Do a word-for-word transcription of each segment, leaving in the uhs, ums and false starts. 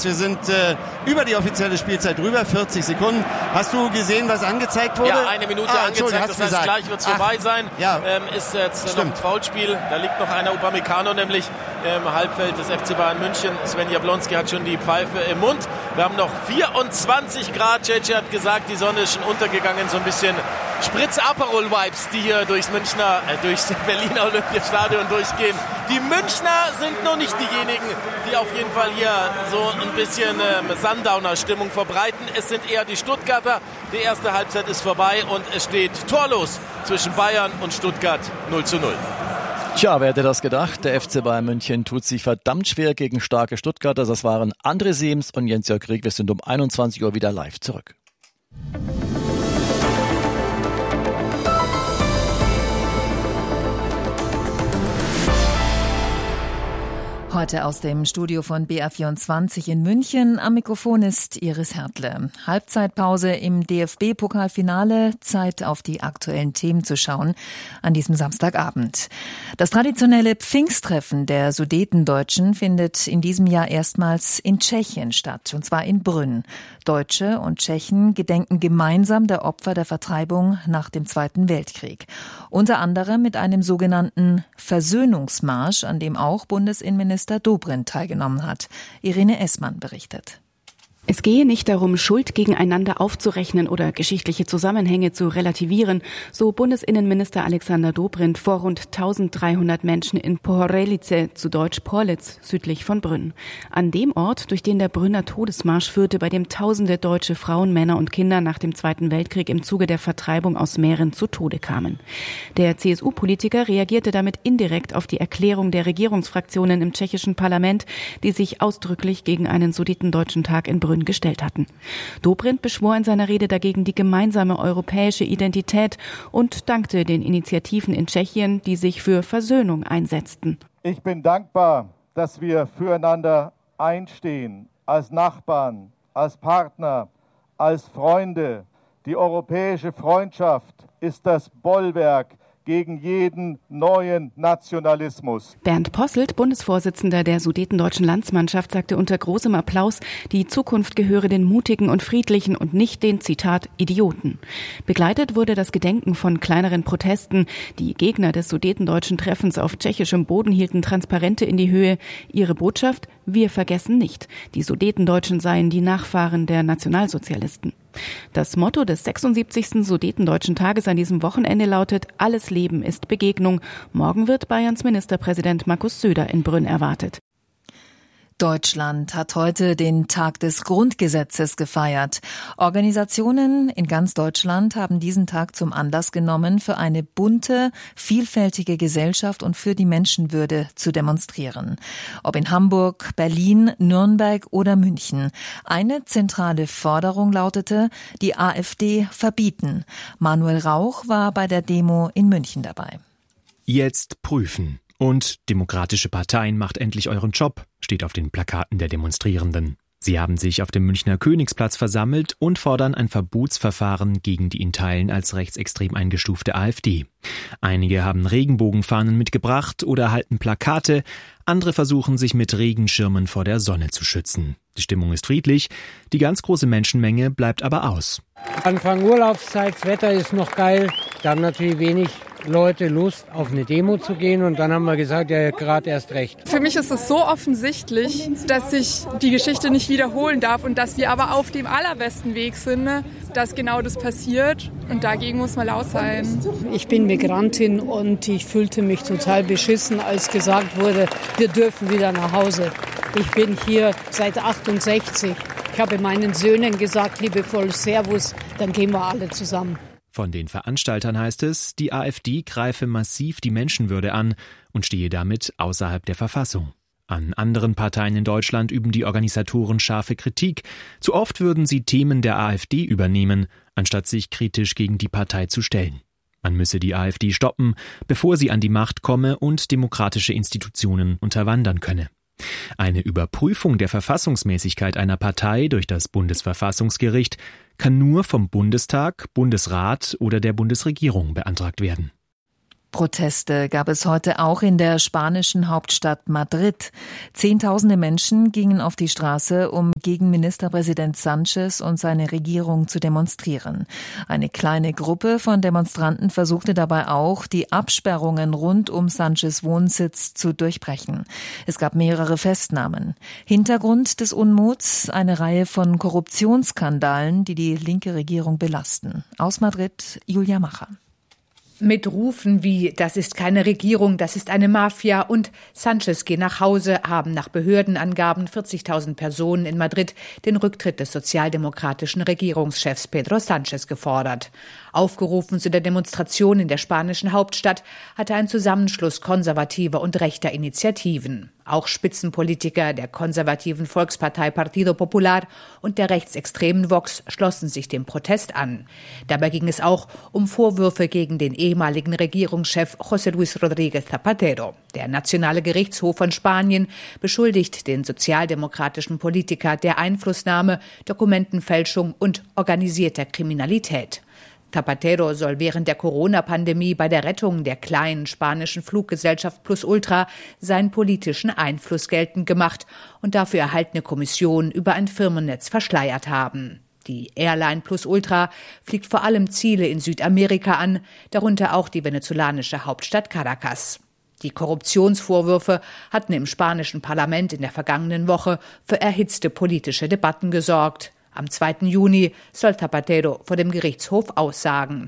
Platz. Wir sind äh, über die offizielle Spielzeit drüber, vierzig Sekunden. Hast du gesehen, was angezeigt wurde? Ja, eine Minute ah, angezeigt, das heißt, gesagt. Gleich wird es vorbei sein. Ja. Ähm, ist jetzt Stimmt. noch ein Foulspiel. Da liegt noch einer Upamecano, nämlich im Halbfeld des F C Bayern München. Sven Jablonski hat schon die Pfeife im Mund. Wir haben noch vierundzwanzig Grad. Cece hat gesagt, die Sonne ist schon untergegangen. So ein bisschen Spritz-Aperol-Vibes, die hier durchs Münchner, äh, durchs Berliner Olympiastadion durchgehen. Die Münchner sind noch nicht diejenigen, die auf jeden Fall hier so ein bisschen äh, Sundowner-Stimmung verbreiten. Es sind eher die Stuttgarter. Die erste Halbzeit ist vorbei und es steht torlos zwischen Bayern und Stuttgart null zu null. Tja, wer hätte das gedacht? Der F C Bayern München tut sich verdammt schwer gegen starke Stuttgarter. Das waren André Siems und Jens-Jörg Krieg. Wir sind um einundzwanzig Uhr wieder live zurück. Heute aus dem Studio von B R vierundzwanzig in München. Am Mikrofon ist Iris Hertle. Halbzeitpause im D F B-Pokalfinale. Zeit, auf die aktuellen Themen zu schauen an diesem Samstagabend. Das traditionelle Pfingsttreffen der Sudetendeutschen findet in diesem Jahr erstmals in Tschechien statt, und zwar in Brünn. Deutsche und Tschechen gedenken gemeinsam der Opfer der Vertreibung nach dem Zweiten Weltkrieg. Unter anderem mit einem sogenannten Versöhnungsmarsch, an dem auch Bundesinnenminister Dobrindt teilgenommen hat. Irene Essmann berichtet. Es gehe nicht darum, Schuld gegeneinander aufzurechnen oder geschichtliche Zusammenhänge zu relativieren, so Bundesinnenminister Alexander Dobrindt vor rund dreizehnhundert Menschen in Pohorelice, zu Deutsch Porlitz, südlich von Brünn. An dem Ort, durch den der Brünner Todesmarsch führte, bei dem tausende deutsche Frauen, Männer und Kinder nach dem Zweiten Weltkrieg im Zuge der Vertreibung aus Mähren zu Tode kamen. Der C S U-Politiker reagierte damit indirekt auf die Erklärung der Regierungsfraktionen im tschechischen Parlament, die sich ausdrücklich gegen einen Sudetendeutschen Tag in Brünn gestellt hatten. Dobrindt beschwor in seiner Rede dagegen die gemeinsame europäische Identität und dankte den Initiativen in Tschechien, die sich für Versöhnung einsetzten. Ich bin dankbar, dass wir füreinander einstehen, als Nachbarn, als Partner, als Freunde. Die europäische Freundschaft ist das Bollwerk gegen jeden neuen Nationalismus. Bernd Posselt, Bundesvorsitzender der Sudetendeutschen Landsmannschaft, sagte unter großem Applaus, die Zukunft gehöre den Mutigen und Friedlichen und nicht den, Zitat, Idioten. Begleitet wurde das Gedenken von kleineren Protesten. Die Gegner des Sudetendeutschen Treffens auf tschechischem Boden hielten Transparente in die Höhe. Ihre Botschaft: Wir vergessen nicht. Die Sudetendeutschen seien die Nachfahren der Nationalsozialisten. Das Motto des sechsundsiebzigsten Sudetendeutschen Tages an diesem Wochenende lautet: Alles Leben ist Begegnung. Morgen wird Bayerns Ministerpräsident Markus Söder in Brünn erwartet. Deutschland hat heute den Tag des Grundgesetzes gefeiert. Organisationen in ganz Deutschland haben diesen Tag zum Anlass genommen, für eine bunte, vielfältige Gesellschaft und für die Menschenwürde zu demonstrieren. Ob in Hamburg, Berlin, Nürnberg oder München. Eine zentrale Forderung lautete: die AfD verbieten. Manuel Rauch war bei der Demo in München dabei. Jetzt prüfen. Und Demokratische Parteien, macht endlich euren Job, steht auf den Plakaten der Demonstrierenden. Sie haben sich auf dem Münchner Königsplatz versammelt und fordern ein Verbotsverfahren gegen die in Teilen als rechtsextrem eingestufte AfD. Einige haben Regenbogenfahnen mitgebracht oder halten Plakate, andere versuchen sich mit Regenschirmen vor der Sonne zu schützen. Die Stimmung ist friedlich, die ganz große Menschenmenge bleibt aber aus. Anfang Urlaubszeit, das Wetter ist noch geil, da haben natürlich wenig Leute Lust, auf eine Demo zu gehen, und dann haben wir gesagt, ja, gerade erst recht. Für mich ist es so offensichtlich, dass sich die Geschichte nicht wiederholen darf und dass wir aber auf dem allerbesten Weg sind, dass genau das passiert, und dagegen muss man laut sein. Ich bin Migrantin und ich fühlte mich total beschissen, als gesagt wurde, wir dürfen wieder nach Hause. Ich bin hier seit achtundsechzig. Ich habe meinen Söhnen gesagt, liebevoll Servus, dann gehen wir alle zusammen. Von den Veranstaltern heißt es, die AfD greife massiv die Menschenwürde an und stehe damit außerhalb der Verfassung. An anderen Parteien in Deutschland üben die Organisatoren scharfe Kritik. Zu oft würden sie Themen der AfD übernehmen, anstatt sich kritisch gegen die Partei zu stellen. Man müsse die AfD stoppen, bevor sie an die Macht komme und demokratische Institutionen unterwandern könne. Eine Überprüfung der Verfassungsmäßigkeit einer Partei durch das Bundesverfassungsgericht kann nur vom Bundestag, Bundesrat oder der Bundesregierung beantragt werden. Proteste gab es heute auch in der spanischen Hauptstadt Madrid. Zehntausende Menschen gingen auf die Straße, um gegen Ministerpräsident Sánchez und seine Regierung zu demonstrieren. Eine kleine Gruppe von Demonstranten versuchte dabei auch, die Absperrungen rund um Sánchez Wohnsitz zu durchbrechen. Es gab mehrere Festnahmen. Hintergrund des Unmuts: eine Reihe von Korruptionsskandalen, die die linke Regierung belasten. Aus Madrid, Julia Macher. Mit Rufen wie „Das ist keine Regierung, das ist eine Mafia“ und „Sánchez, geh nach Hause“ haben nach Behördenangaben vierzigtausend Personen in Madrid den Rücktritt des sozialdemokratischen Regierungschefs Pedro Sánchez gefordert. Aufgerufen zu der Demonstration in der spanischen Hauptstadt hatte ein Zusammenschluss konservativer und rechter Initiativen. Auch Spitzenpolitiker der konservativen Volkspartei Partido Popular und der rechtsextremen Vox schlossen sich dem Protest an. Dabei ging es auch um Vorwürfe gegen den ehemaligen Regierungschef José Luis Rodríguez Zapatero. Der Nationale Gerichtshof von Spanien beschuldigt den sozialdemokratischen Politiker der Einflussnahme, Dokumentenfälschung und organisierter Kriminalität. Zapatero soll während der Corona-Pandemie bei der Rettung der kleinen spanischen Fluggesellschaft Plus Ultra seinen politischen Einfluss geltend gemacht und dafür erhaltene Kommission über ein Firmennetz verschleiert haben. Die Airline Plus Ultra fliegt vor allem Ziele in Südamerika an, darunter auch die venezolanische Hauptstadt Caracas. Die Korruptionsvorwürfe hatten im spanischen Parlament in der vergangenen Woche für erhitzte politische Debatten gesorgt. Am zweiten Juni soll Zapatero vor dem Gerichtshof aussagen.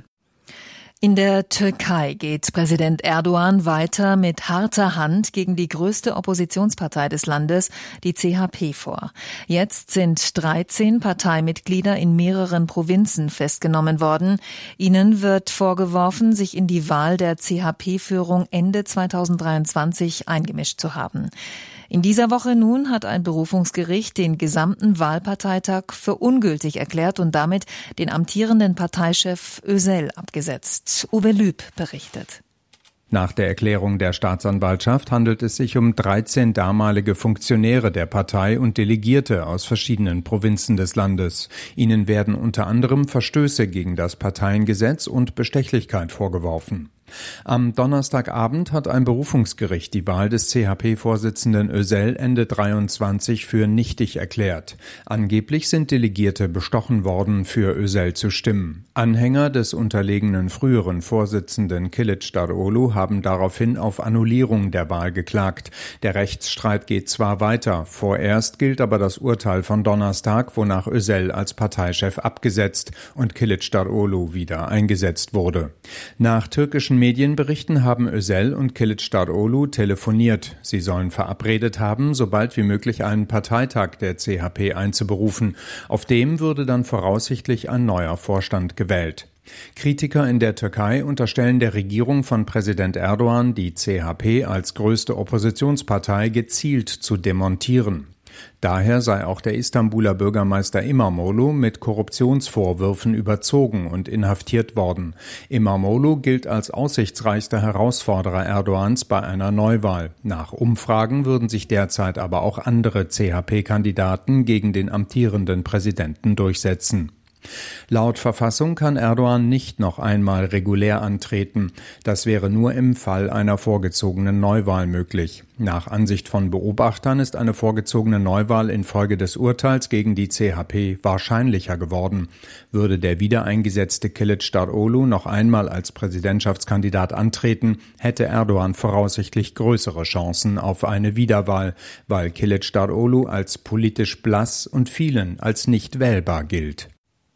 In der Türkei geht Präsident Erdogan weiter mit harter Hand gegen die größte Oppositionspartei des Landes, die C H P, vor. Jetzt sind dreizehn Parteimitglieder in mehreren Provinzen festgenommen worden. Ihnen wird vorgeworfen, sich in die Wahl der C H P-Führung Ende zweitausenddreiundzwanzig eingemischt zu haben. In dieser Woche nun hat ein Berufungsgericht den gesamten Wahlparteitag für ungültig erklärt und damit den amtierenden Parteichef Özel abgesetzt. Uwe Lüb berichtet. Nach der Erklärung der Staatsanwaltschaft handelt es sich um dreizehn damalige Funktionäre der Partei und Delegierte aus verschiedenen Provinzen des Landes. Ihnen werden unter anderem Verstöße gegen das Parteiengesetz und Bestechlichkeit vorgeworfen. Am Donnerstagabend hat ein Berufungsgericht die Wahl des C H P-Vorsitzenden Özel Ende dreiundzwanzig für nichtig erklärt. Angeblich sind Delegierte bestochen worden, für Özel zu stimmen. Anhänger des unterlegenen früheren Vorsitzenden Kılıçdaroğlu haben daraufhin auf Annullierung der Wahl geklagt. Der Rechtsstreit geht zwar weiter, vorerst gilt aber das Urteil von Donnerstag, wonach Özel als Parteichef abgesetzt und Kılıçdaroğlu wieder eingesetzt wurde. Nach türkischen Medienberichten haben Özel und Kılıçdaroğlu telefoniert. Sie sollen verabredet haben, sobald wie möglich einen Parteitag der C H P einzuberufen. Auf dem würde dann voraussichtlich ein neuer Vorstand gewählt. Kritiker in der Türkei unterstellen der Regierung von Präsident Erdogan, die C H P als größte Oppositionspartei gezielt zu demontieren. Daher sei auch der Istanbuler Bürgermeister İmamoğlu mit Korruptionsvorwürfen überzogen und inhaftiert worden. İmamoğlu gilt als aussichtsreichster Herausforderer Erdogans bei einer Neuwahl. Nach Umfragen würden sich derzeit aber auch andere C H P-Kandidaten gegen den amtierenden Präsidenten durchsetzen. Laut Verfassung kann Erdogan nicht noch einmal regulär antreten. Das wäre nur im Fall einer vorgezogenen Neuwahl möglich. Nach Ansicht von Beobachtern ist eine vorgezogene Neuwahl infolge des Urteils gegen die C H P wahrscheinlicher geworden. Würde der wiedereingesetzte Kılıçdaroğlu noch einmal als Präsidentschaftskandidat antreten, hätte Erdogan voraussichtlich größere Chancen auf eine Wiederwahl, weil Kılıçdaroğlu als politisch blass und vielen als nicht wählbar gilt.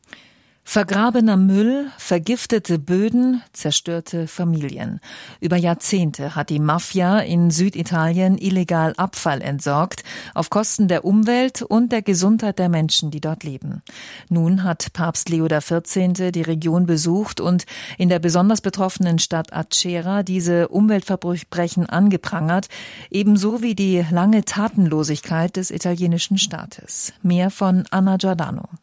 Vergrabener Müll, vergiftete Böden, zerstörte Familien. Über Jahrzehnte hat die Mafia in Süditalien illegal Abfall entsorgt, auf Kosten der Umwelt und der Gesundheit der Menschen, die dort leben. Nun hat Papst Leo der vierzehnte die Region besucht und in der besonders betroffenen Stadt Acerra diese Umweltverbrechen angeprangert, ebenso wie die lange Tatenlosigkeit des italienischen Staates. Mehr von Anna Giordano.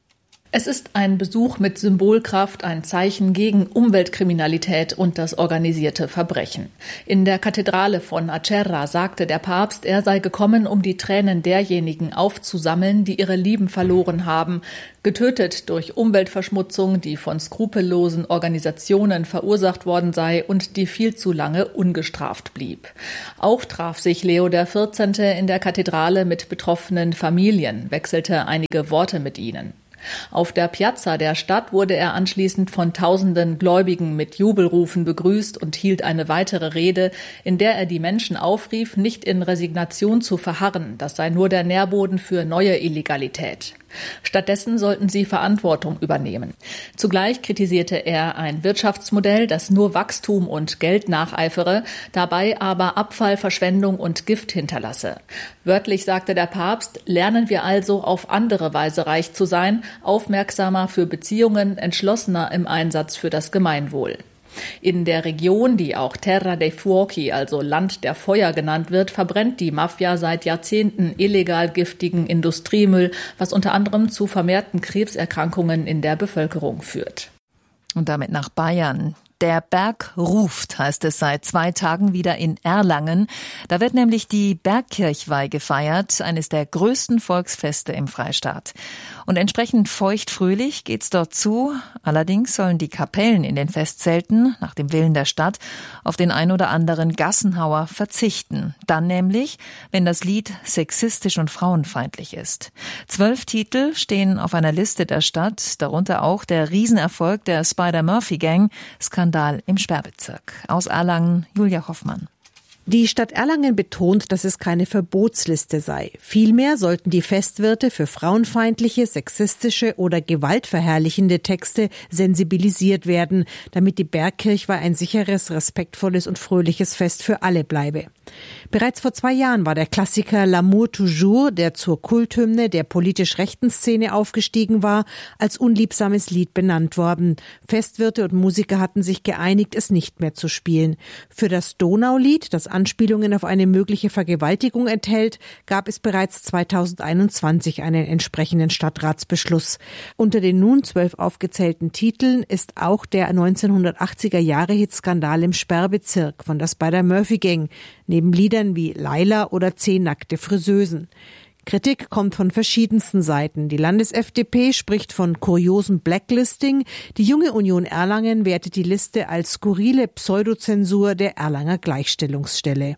Es ist ein Besuch mit Symbolkraft, ein Zeichen gegen Umweltkriminalität und das organisierte Verbrechen. In der Kathedrale von Acerra sagte der Papst, er sei gekommen, um die Tränen derjenigen aufzusammeln, die ihre Lieben verloren haben, getötet durch Umweltverschmutzung, die von skrupellosen Organisationen verursacht worden sei und die viel zu lange ungestraft blieb. Auch traf sich Leo der vierzehnte in der Kathedrale mit betroffenen Familien, wechselte einige Worte mit ihnen. Auf der Piazza der Stadt wurde er anschließend von tausenden Gläubigen mit Jubelrufen begrüßt und hielt eine weitere Rede, in der er die Menschen aufrief, nicht in Resignation zu verharren. Das sei nur der Nährboden für neue Illegalität. Stattdessen sollten sie Verantwortung übernehmen. Zugleich kritisierte er ein Wirtschaftsmodell, das nur Wachstum und Geld nacheifere, dabei aber Abfall, Verschwendung und Gift hinterlasse. Wörtlich sagte der Papst, lernen wir also auf andere Weise reich zu sein, aufmerksamer für Beziehungen, entschlossener im Einsatz für das Gemeinwohl. In der Region, die auch Terra dei Fuochi, also Land der Feuer genannt wird, verbrennt die Mafia seit Jahrzehnten illegal giftigen Industriemüll, was unter anderem zu vermehrten Krebserkrankungen in der Bevölkerung führt. Und damit nach Bayern. Der Berg ruft, heißt es seit zwei Tagen wieder in Erlangen. Da wird nämlich die Bergkirchweih gefeiert, eines der größten Volksfeste im Freistaat. Und entsprechend feuchtfröhlich geht's dort zu. Allerdings sollen die Kapellen in den Festzelten, nach dem Willen der Stadt, auf den ein oder anderen Gassenhauer verzichten. Dann nämlich, wenn das Lied sexistisch und frauenfeindlich ist. Zwölf Titel stehen auf einer Liste der Stadt, darunter auch der Riesenerfolg der Spider-Murphy-Gang, Skandal im Sperrbezirk. Aus Erlangen, Julia Hoffmann. Die Stadt Erlangen betont, dass es keine Verbotsliste sei. Vielmehr sollten die Festwirte für frauenfeindliche, sexistische oder gewaltverherrlichende Texte sensibilisiert werden, damit die Bergkirchweih ein sicheres, respektvolles und fröhliches Fest für alle bleibe. Bereits vor zwei Jahren war der Klassiker L'amour toujours, der zur Kulthymne der politisch rechten Szene aufgestiegen war, als unliebsames Lied benannt worden. Festwirte und Musiker hatten sich geeinigt, es nicht mehr zu spielen. Für das Donaulied, das Anspielungen auf eine mögliche Vergewaltigung enthält, gab es bereits zweitausendeinundzwanzig einen entsprechenden Stadtratsbeschluss. Unter den nun zwölf aufgezählten Titeln ist auch der neunzehnhundertachtziger Jahre Hit Skandal im Sperrbezirk von der Spider-Murphy-Gang, neben Liedern wie Laila oder Zehn nackte Friseusen. Kritik kommt von verschiedensten Seiten. Die Landes-F D P spricht von kuriosem Blacklisting. Die Junge Union Erlangen wertet die Liste als skurrile Pseudozensur der Erlanger Gleichstellungsstelle.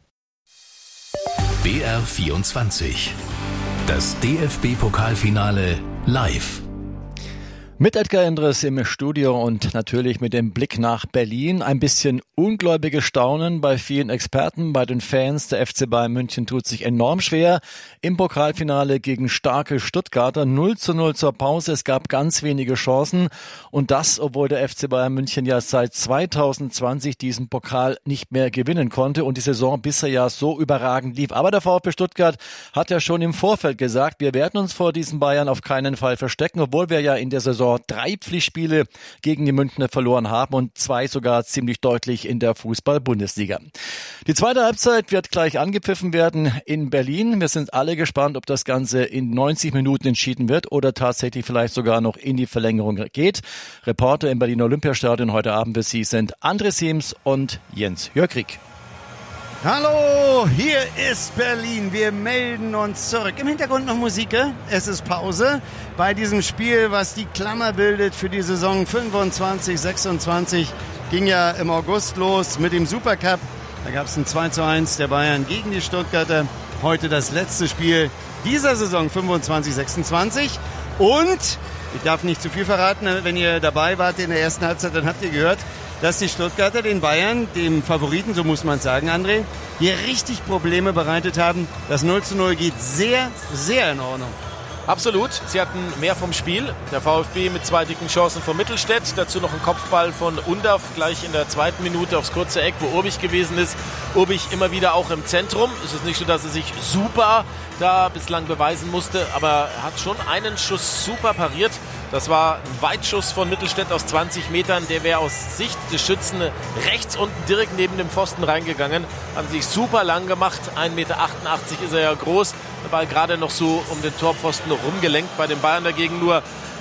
B R vierundzwanzig. Das D F B-Pokalfinale live. Mit Edgar Endres im Studio und natürlich mit dem Blick nach Berlin. Ein bisschen ungläubiges Staunen bei vielen Experten, bei den Fans. Der F C Bayern München tut sich enorm schwer im Pokalfinale gegen starke Stuttgarter. null zu null zur Pause. Es gab ganz wenige Chancen. Und das, obwohl der F C Bayern München ja seit zweitausendzwanzig diesen Pokal nicht mehr gewinnen konnte und die Saison bisher ja so überragend lief. Aber der VfB Stuttgart hat ja schon im Vorfeld gesagt, wir werden uns vor diesen Bayern auf keinen Fall verstecken, obwohl wir ja in der Saison drei Pflichtspiele gegen die Münchner verloren haben und zwei sogar ziemlich deutlich in der Fußball-Bundesliga. Die zweite Halbzeit wird gleich angepfiffen werden in Berlin. Wir sind alle gespannt, ob das Ganze in neunzig Minuten entschieden wird oder tatsächlich vielleicht sogar noch in die Verlängerung geht. Reporter im Berliner Olympiastadion heute Abend für Sie sind André Siems und Jens Jörgrig. Hallo, hier ist Berlin. Wir melden uns zurück. Im Hintergrund noch Musik. Es ist Pause bei diesem Spiel, was die Klammer bildet für die Saison fünfundzwanzig sechsundzwanzig. Ging ja im August los mit dem Supercup. Da gab es ein zwei zu eins der Bayern gegen die Stuttgarter. Heute das letzte Spiel dieser Saison fünfundzwanzig sechsundzwanzig. Und ich darf nicht zu viel verraten, wenn ihr dabei wart in der ersten Halbzeit, dann habt ihr gehört, dass die Stuttgarter den Bayern, dem Favoriten, so muss man sagen, André, hier richtig Probleme bereitet haben. Das null zu null geht sehr, sehr in Ordnung. Absolut. Sie hatten mehr vom Spiel. Der VfB mit zwei dicken Chancen von Mittelstädt. Dazu noch ein Kopfball von Undav gleich in der zweiten Minute aufs kurze Eck, wo Urbich gewesen ist. Urbich immer wieder auch im Zentrum. Es ist nicht so, dass er sich super da bislang beweisen musste, aber er hat schon einen Schuss super pariert. Das war ein Weitschuss von Mittelstädt aus zwanzig Metern. Der wäre aus Sicht des Schützen rechts unten direkt neben dem Pfosten reingegangen. Haben sich super lang gemacht. ein Meter achtundachtzig ist er ja groß. Der Ball gerade noch so um den Torpfosten rumgelenkt. Bei den Bayern dagegen nur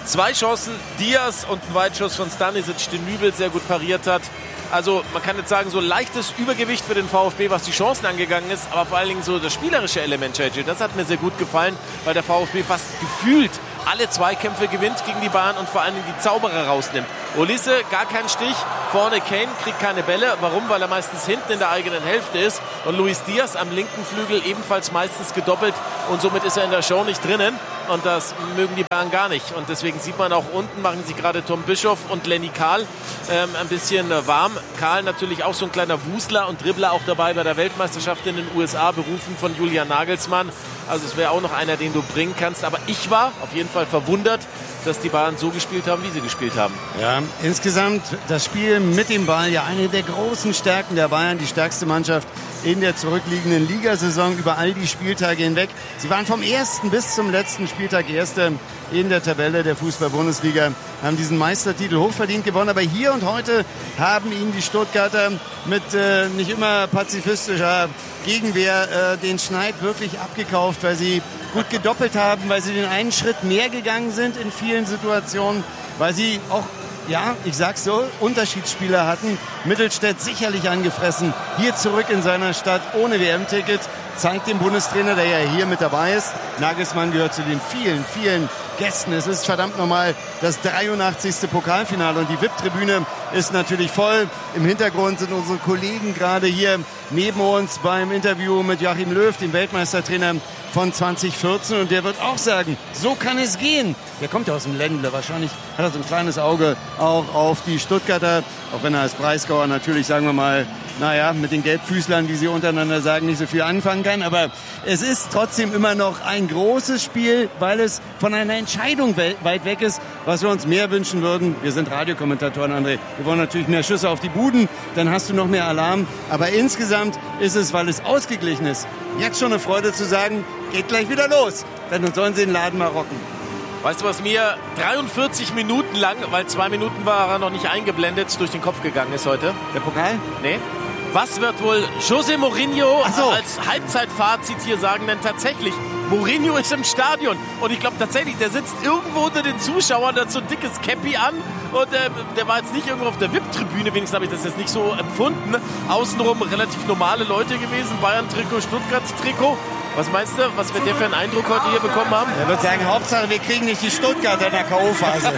zwei Chancen, Diaz und ein Weitschuss von Stanisic, den Nübel sehr gut pariert hat. Also man kann jetzt sagen, so leichtes Übergewicht für den VfB, was die Chancen angegangen ist, aber vor allen Dingen so das spielerische Element, J J, das hat mir sehr gut gefallen, weil der VfB fast gefühlt alle Zweikämpfe gewinnt gegen die Bayern und vor allen Dingen die Zauberer rausnimmt. Olise, gar keinen Stich. Vorne Kane kriegt keine Bälle. Warum? Weil er meistens hinten in der eigenen Hälfte ist. Und Luis Diaz am linken Flügel ebenfalls meistens gedoppelt. Und somit ist er in der Show nicht drinnen. Und das mögen die Bayern gar nicht. Und deswegen sieht man auch unten, machen sich gerade Tom Bischoff und Lenny Kahl ähm, ein bisschen warm. Kahl natürlich auch so ein kleiner Wusler und Dribbler auch dabei bei der Weltmeisterschaft in den U S A, berufen von Julian Nagelsmann. Also es wäre auch noch einer, den du bringen kannst. Aber ich war auf jeden Fall verwundert, dass die Bayern so gespielt haben, wie sie gespielt haben. Ja, insgesamt das Spiel mit dem Ball, ja eine der großen Stärken der Bayern, die stärkste Mannschaft in der zurückliegenden Ligasaison über all die Spieltage hinweg. Sie waren vom ersten bis zum letzten Spieltag Erste in der Tabelle der Fußball-Bundesliga, haben diesen Meistertitel hochverdient gewonnen. Aber hier und heute haben ihnen die Stuttgarter mit äh, nicht immer pazifistischer Gegenwehr äh, den Schneid wirklich abgekauft, weil sie gut gedoppelt haben, weil sie den einen Schritt mehr gegangen sind in vielen Situationen, weil sie auch, ja, ich sag's so, Unterschiedsspieler hatten. Mittelstädt sicherlich angefressen, hier zurück in seiner Stadt ohne W M-Ticket, zeigt dem Bundestrainer, der ja hier mit dabei ist. Nagelsmann gehört zu den vielen, vielen Gästen. Es ist verdammt nochmal das dreiundachtzigste Pokalfinale und die V I P-Tribüne ist natürlich voll. Im Hintergrund sind unsere Kollegen gerade hier neben uns beim Interview mit Joachim Löw, dem Weltmeistertrainer von zwanzig vierzehn, und der wird auch sagen, so kann es gehen. Der kommt ja aus dem Ländle, wahrscheinlich hat er so ein kleines Auge auch auf die Stuttgarter, auch wenn er als Breisgauer natürlich, sagen wir mal, naja, mit den Gelbfüßlern, wie sie untereinander sagen, nicht so viel anfangen kann, aber es ist trotzdem immer noch ein großes Spiel, weil es von einer Entscheidung weit weg ist, was wir uns mehr wünschen würden. Wir sind Radiokommentatoren, André, wir wollen natürlich mehr Schüsse auf die Buden, dann hast du noch mehr Alarm, aber insgesamt ist es, weil es ausgeglichen ist, jetzt schon eine Freude zu sagen, geht gleich wieder los, dann sollen sie den Laden mal rocken. Weißt du, was mir dreiundvierzig Minuten lang, weil zwei Minuten war er noch nicht eingeblendet, durch den Kopf gegangen ist heute? Der Pokal? Nee. Was wird wohl José Mourinho so. als Halbzeitfazit hier sagen? Denn tatsächlich, Mourinho ist im Stadion. Und ich glaube tatsächlich, der sitzt irgendwo unter den Zuschauern, der hat so ein dickes Käppi an. Und äh, der war jetzt nicht irgendwo auf der V I P-Tribüne, wenigstens habe ich das jetzt nicht so empfunden. Außenrum relativ normale Leute gewesen. Bayern-Trikot, Stuttgart-Trikot. Was meinst du, was wir der für einen Eindruck heute hier bekommen haben? Er wird sagen, Hauptsache wir kriegen nicht die Stuttgarter in der K O-Phase.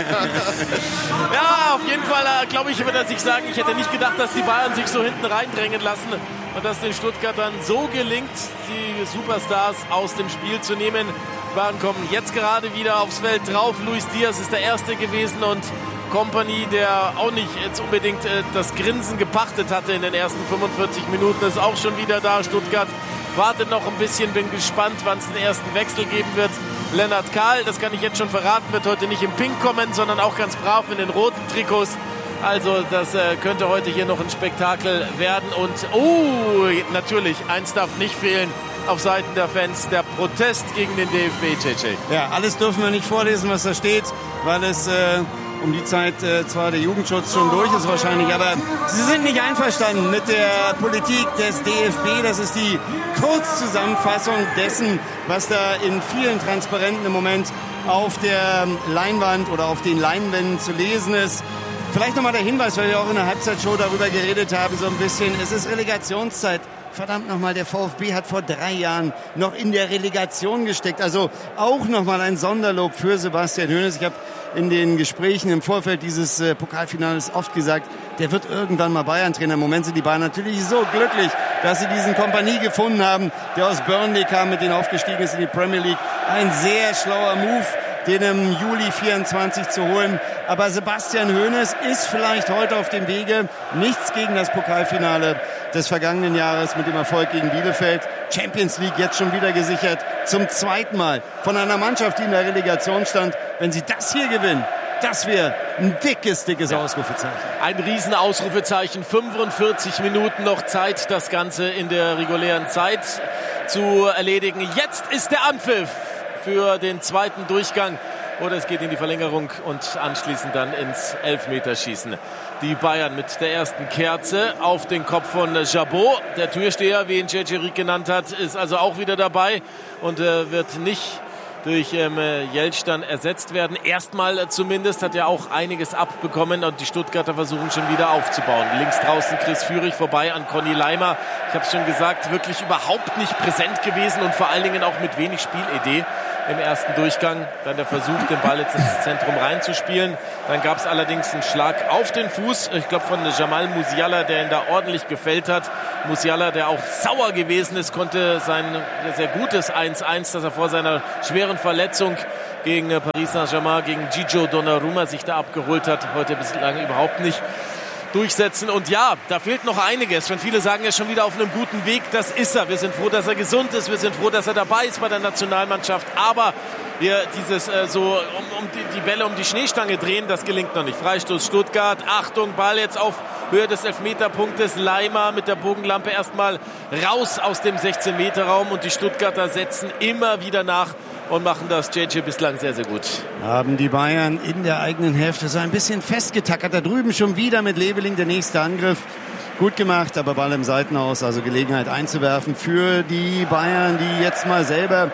Ja, auf jeden Fall, glaube ich, würde er sich sagen, ich hätte nicht gedacht, dass die Bayern sich so hinten reindrängen lassen und dass den Stuttgartern so gelingt, die Superstars aus dem Spiel zu nehmen. Die Bayern kommen jetzt gerade wieder aufs Feld drauf. Luis Diaz ist der Erste gewesen und Kompany, der auch nicht jetzt unbedingt äh, das Grinsen gepachtet hatte in den ersten fünfundvierzig Minuten, ist auch schon wieder da. Stuttgart wartet noch ein bisschen, bin gespannt, wann es den ersten Wechsel geben wird. Lennart Kahl, das kann ich jetzt schon verraten, wird heute nicht im Pink kommen, sondern auch ganz brav in den roten Trikots. Also das äh, könnte heute hier noch ein Spektakel werden. Und oh, natürlich, eins darf nicht fehlen auf Seiten der Fans, der Protest gegen den D F B, J J. Ja, alles dürfen wir nicht vorlesen, was da steht, weil es äh, um die Zeit äh, zwar der Jugendschutz schon durch ist wahrscheinlich, aber sie sind nicht einverstanden mit der Politik des D F B. Das ist die Kurzzusammenfassung dessen, was da in vielen Transparenten im Moment auf der Leinwand oder auf den Leinwänden zu lesen ist. Vielleicht nochmal der Hinweis, weil wir auch in der Halbzeitshow darüber geredet haben, so ein bisschen, es ist Relegationszeit. Verdammt nochmal, der VfB hat vor drei Jahren noch in der Relegation gesteckt. Also auch nochmal ein Sonderlob für Sebastian Hoeneß. Ich habe in den Gesprächen im Vorfeld dieses äh, Pokalfinales oft gesagt, der wird irgendwann mal Bayern-Trainer. Im Moment sind die Bayern natürlich so glücklich, dass sie diesen Kompanie gefunden haben, der aus Burnley kam, mit denen aufgestiegen ist in die Premier League. Ein sehr schlauer Move, den im Juli vierundzwanzig zu holen. Aber Sebastian Hoeneß ist vielleicht heute auf dem Wege. Nichts gegen das Pokalfinale des vergangenen Jahres mit dem Erfolg gegen Bielefeld. Champions League jetzt schon wieder gesichert. Zum zweiten Mal von einer Mannschaft, die in der Relegation stand. Wenn sie das hier gewinnen, das wäre ein dickes, dickes Ausrufezeichen. Ein Riesenausrufezeichen. fünfundvierzig Minuten noch Zeit, das Ganze in der regulären Zeit zu erledigen. Jetzt ist der Anpfiff für den zweiten Durchgang. Oder es geht in die Verlängerung und anschließend dann ins Elfmeterschießen. Die Bayern mit der ersten Kerze auf den Kopf von Jabot. Der Türsteher, wie ihn J J Rieck genannt hat, ist also auch wieder dabei und äh, wird nicht durch ähm, Jeltsch dann ersetzt werden. Erstmal äh, zumindest, hat ja auch einiges abbekommen und die Stuttgarter versuchen schon wieder aufzubauen. Links draußen Chris Führig vorbei an Conny Leimer. Ich habe es schon gesagt, wirklich überhaupt nicht präsent gewesen und vor allen Dingen auch mit wenig Spielidee im ersten Durchgang. Dann der Versuch, den Ball jetzt ins Zentrum reinzuspielen. Dann gab es allerdings einen Schlag auf den Fuß, ich glaube von Jamal Musiala, der ihn da ordentlich gefällt hat. Musiala, der auch sauer gewesen ist, konnte sein sehr gutes eins eins, das er vor seiner schweren Verletzung gegen Paris Saint-Germain, gegen Gigio Donnarumma sich da abgeholt hat, heute bislang überhaupt nicht durchsetzen. Und ja, da fehlt noch einiges. Schon viele sagen, er ist schon wieder auf einem guten Weg. Das ist er. Wir sind froh, dass er gesund ist. Wir sind froh, dass er dabei ist bei der Nationalmannschaft. Aber wir dieses äh, so um, um die, die Bälle um die Schneestange drehen, das gelingt noch nicht. Freistoß Stuttgart. Achtung, Ball jetzt auf Höhe des Elfmeterpunktes. Leimer mit der Bogenlampe erstmal raus aus dem sechzehn-Meter-Raum. Und die Stuttgarter setzen immer wieder nach und machen das J J bislang sehr, sehr gut. Haben die Bayern in der eigenen Hälfte so ein bisschen festgetackert. Da drüben schon wieder mit Leveling der nächste Angriff. Gut gemacht, aber Ball im Seitenhaus, also Gelegenheit einzuwerfen für die Bayern, die jetzt mal selber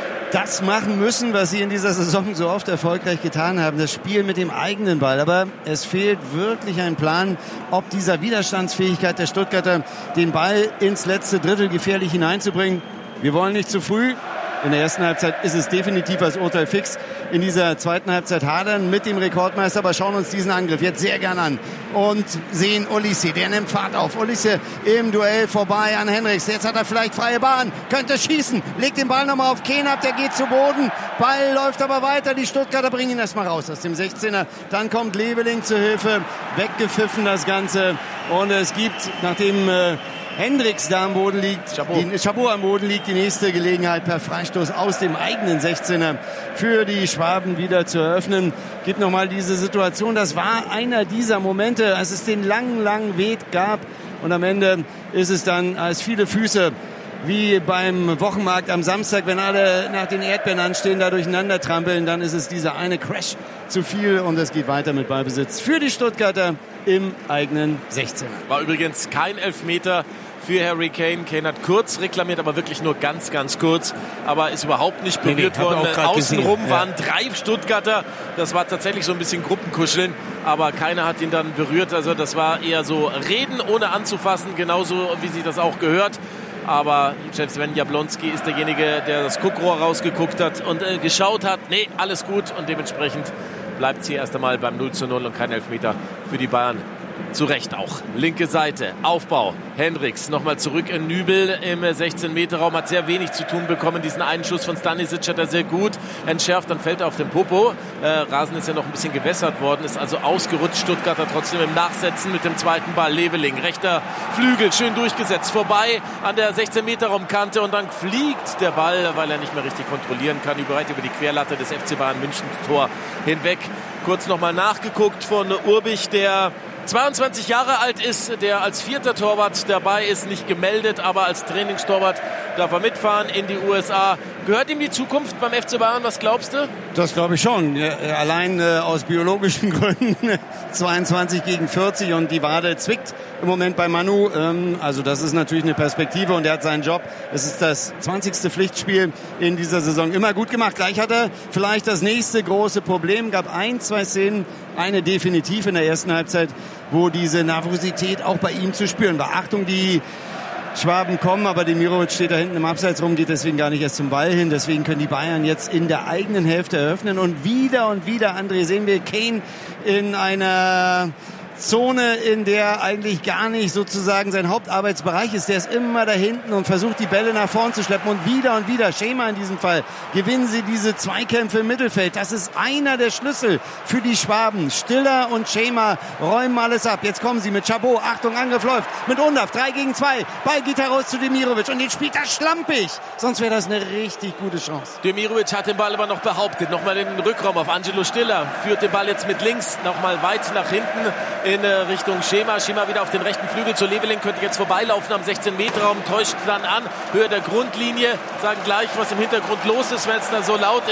das machen müssen, was sie in dieser Saison so oft erfolgreich getan haben, das Spiel mit dem eigenen Ball. Aber es fehlt wirklich ein Plan, ob dieser Widerstandsfähigkeit der Stuttgarter, den Ball ins letzte Drittel gefährlich hineinzubringen. Wir wollen nicht zu früh. In der ersten Halbzeit ist es definitiv als Urteil fix. In dieser zweiten Halbzeit hadern mit dem Rekordmeister, aber schauen uns diesen Angriff jetzt sehr gern an und sehen Olise, der nimmt Fahrt auf. Olise im Duell vorbei an Henrichs. Jetzt hat er vielleicht freie Bahn, könnte schießen, legt den Ball nochmal auf Kehn ab, der geht zu Boden. Ball läuft aber weiter, die Stuttgarter bringen ihn erstmal raus aus dem sechzehner. Dann kommt Leveling zur Hilfe, weggepfiffen das Ganze und es gibt, nachdem äh, Hendricks da am Boden liegt, Chabot. Die, Chabot am Boden liegt, die nächste Gelegenheit per Freistoß aus dem eigenen sechzehner für die Schwaben wieder zu eröffnen. Gibt nochmal diese Situation, das war einer dieser Momente, als es den langen, langen Weg gab und am Ende ist es dann als viele Füße wie beim Wochenmarkt am Samstag, wenn alle nach den Erdbeeren anstehen, da durcheinander trampeln, dann ist es dieser eine Crash zu viel und es geht weiter mit Ballbesitz für die Stuttgarter im eigenen sechzehner. War übrigens kein Elfmeter für Harry Kane. Kane hat kurz reklamiert, aber wirklich nur ganz, ganz kurz. Aber ist überhaupt nicht berührt nee, nee, worden. Außenrum gesehen. waren ja. drei Stuttgarter. Das war tatsächlich so ein bisschen Gruppenkuscheln. Aber keiner hat ihn dann berührt. Also das war eher so Reden ohne anzufassen. Genauso wie sich das auch gehört. Aber Sven Jablonski ist derjenige, der das Guckrohr rausgeguckt hat und äh, geschaut hat. Nee, alles gut. Und dementsprechend bleibt es hier erst einmal beim null zu null und kein Elfmeter für die Bayern. Zu Recht auch. Linke Seite, Aufbau. Hendricks nochmal zurück in Nübel im sechzehn-Meter-Raum. Hat sehr wenig zu tun bekommen. Diesen einen Schuss von Stanisic hat er sehr gut entschärft. Dann fällt er auf den Popo. Äh, Rasen ist ja noch ein bisschen gewässert worden. Ist also ausgerutscht. Stuttgarter trotzdem im Nachsetzen mit dem zweiten Ball. Leveling, rechter Flügel, schön durchgesetzt. Vorbei an der sechzehn-Meter-Raumkante. Und dann fliegt der Ball, weil er nicht mehr richtig kontrollieren kann, weit über die Querlatte des F C Bayern München Tor hinweg. Kurz nochmal nachgeguckt von Urbich, der zweiundzwanzig Jahre alt ist, der als vierter Torwart dabei ist, nicht gemeldet, aber als Trainingstorwart darf er mitfahren in die U S A. Gehört ihm die Zukunft beim F C Bayern? Was glaubst du? Das glaube ich schon. Ja, allein äh, aus biologischen Gründen. zweiundzwanzig gegen vierzig und die Wade zwickt im Moment bei Manu. Ähm, also das ist natürlich eine Perspektive und er hat seinen Job. Es ist das zwanzigste Pflichtspiel in dieser Saison. Immer gut gemacht. Gleich hat er vielleicht das nächste große Problem. Gab ein, zwei Szenen, eine definitiv in der ersten Halbzeit, wo diese Nervosität auch bei ihm zu spüren war. Achtung, die Schwaben kommen, aber Demirovic steht da hinten im Abseits rum, geht deswegen gar nicht erst zum Ball hin. Deswegen können die Bayern jetzt in der eigenen Hälfte eröffnen. Und wieder und wieder, André, sehen wir Kane in einer Zone, in der eigentlich gar nicht sozusagen sein Hauptarbeitsbereich ist. Der ist immer da hinten und versucht, die Bälle nach vorn zu schleppen. Und wieder und wieder, Schema in diesem Fall, gewinnen sie diese Zweikämpfe im Mittelfeld. Das ist einer der Schlüssel für die Schwaben. Stiller und Schema räumen alles ab. Jetzt kommen sie mit Chabot. Achtung, Angriff läuft. Mit Undav, drei gegen zwei. Ball geht heraus zu Demirovic. Und den spielt er schlampig. Sonst wäre das eine richtig gute Chance. Demirovic hat den Ball aber noch behauptet. Nochmal in den Rückraum auf Angelo Stiller. Führt den Ball jetzt mit links nochmal weit nach hinten in Richtung Schema. Schema wieder auf den rechten Flügel zu Leveling. Könnte jetzt vorbeilaufen am sechzehn-Meter-Raum. Täuscht dann an. Höhe der Grundlinie. Sagen gleich, was im Hintergrund los ist, wenn es da so laut ist.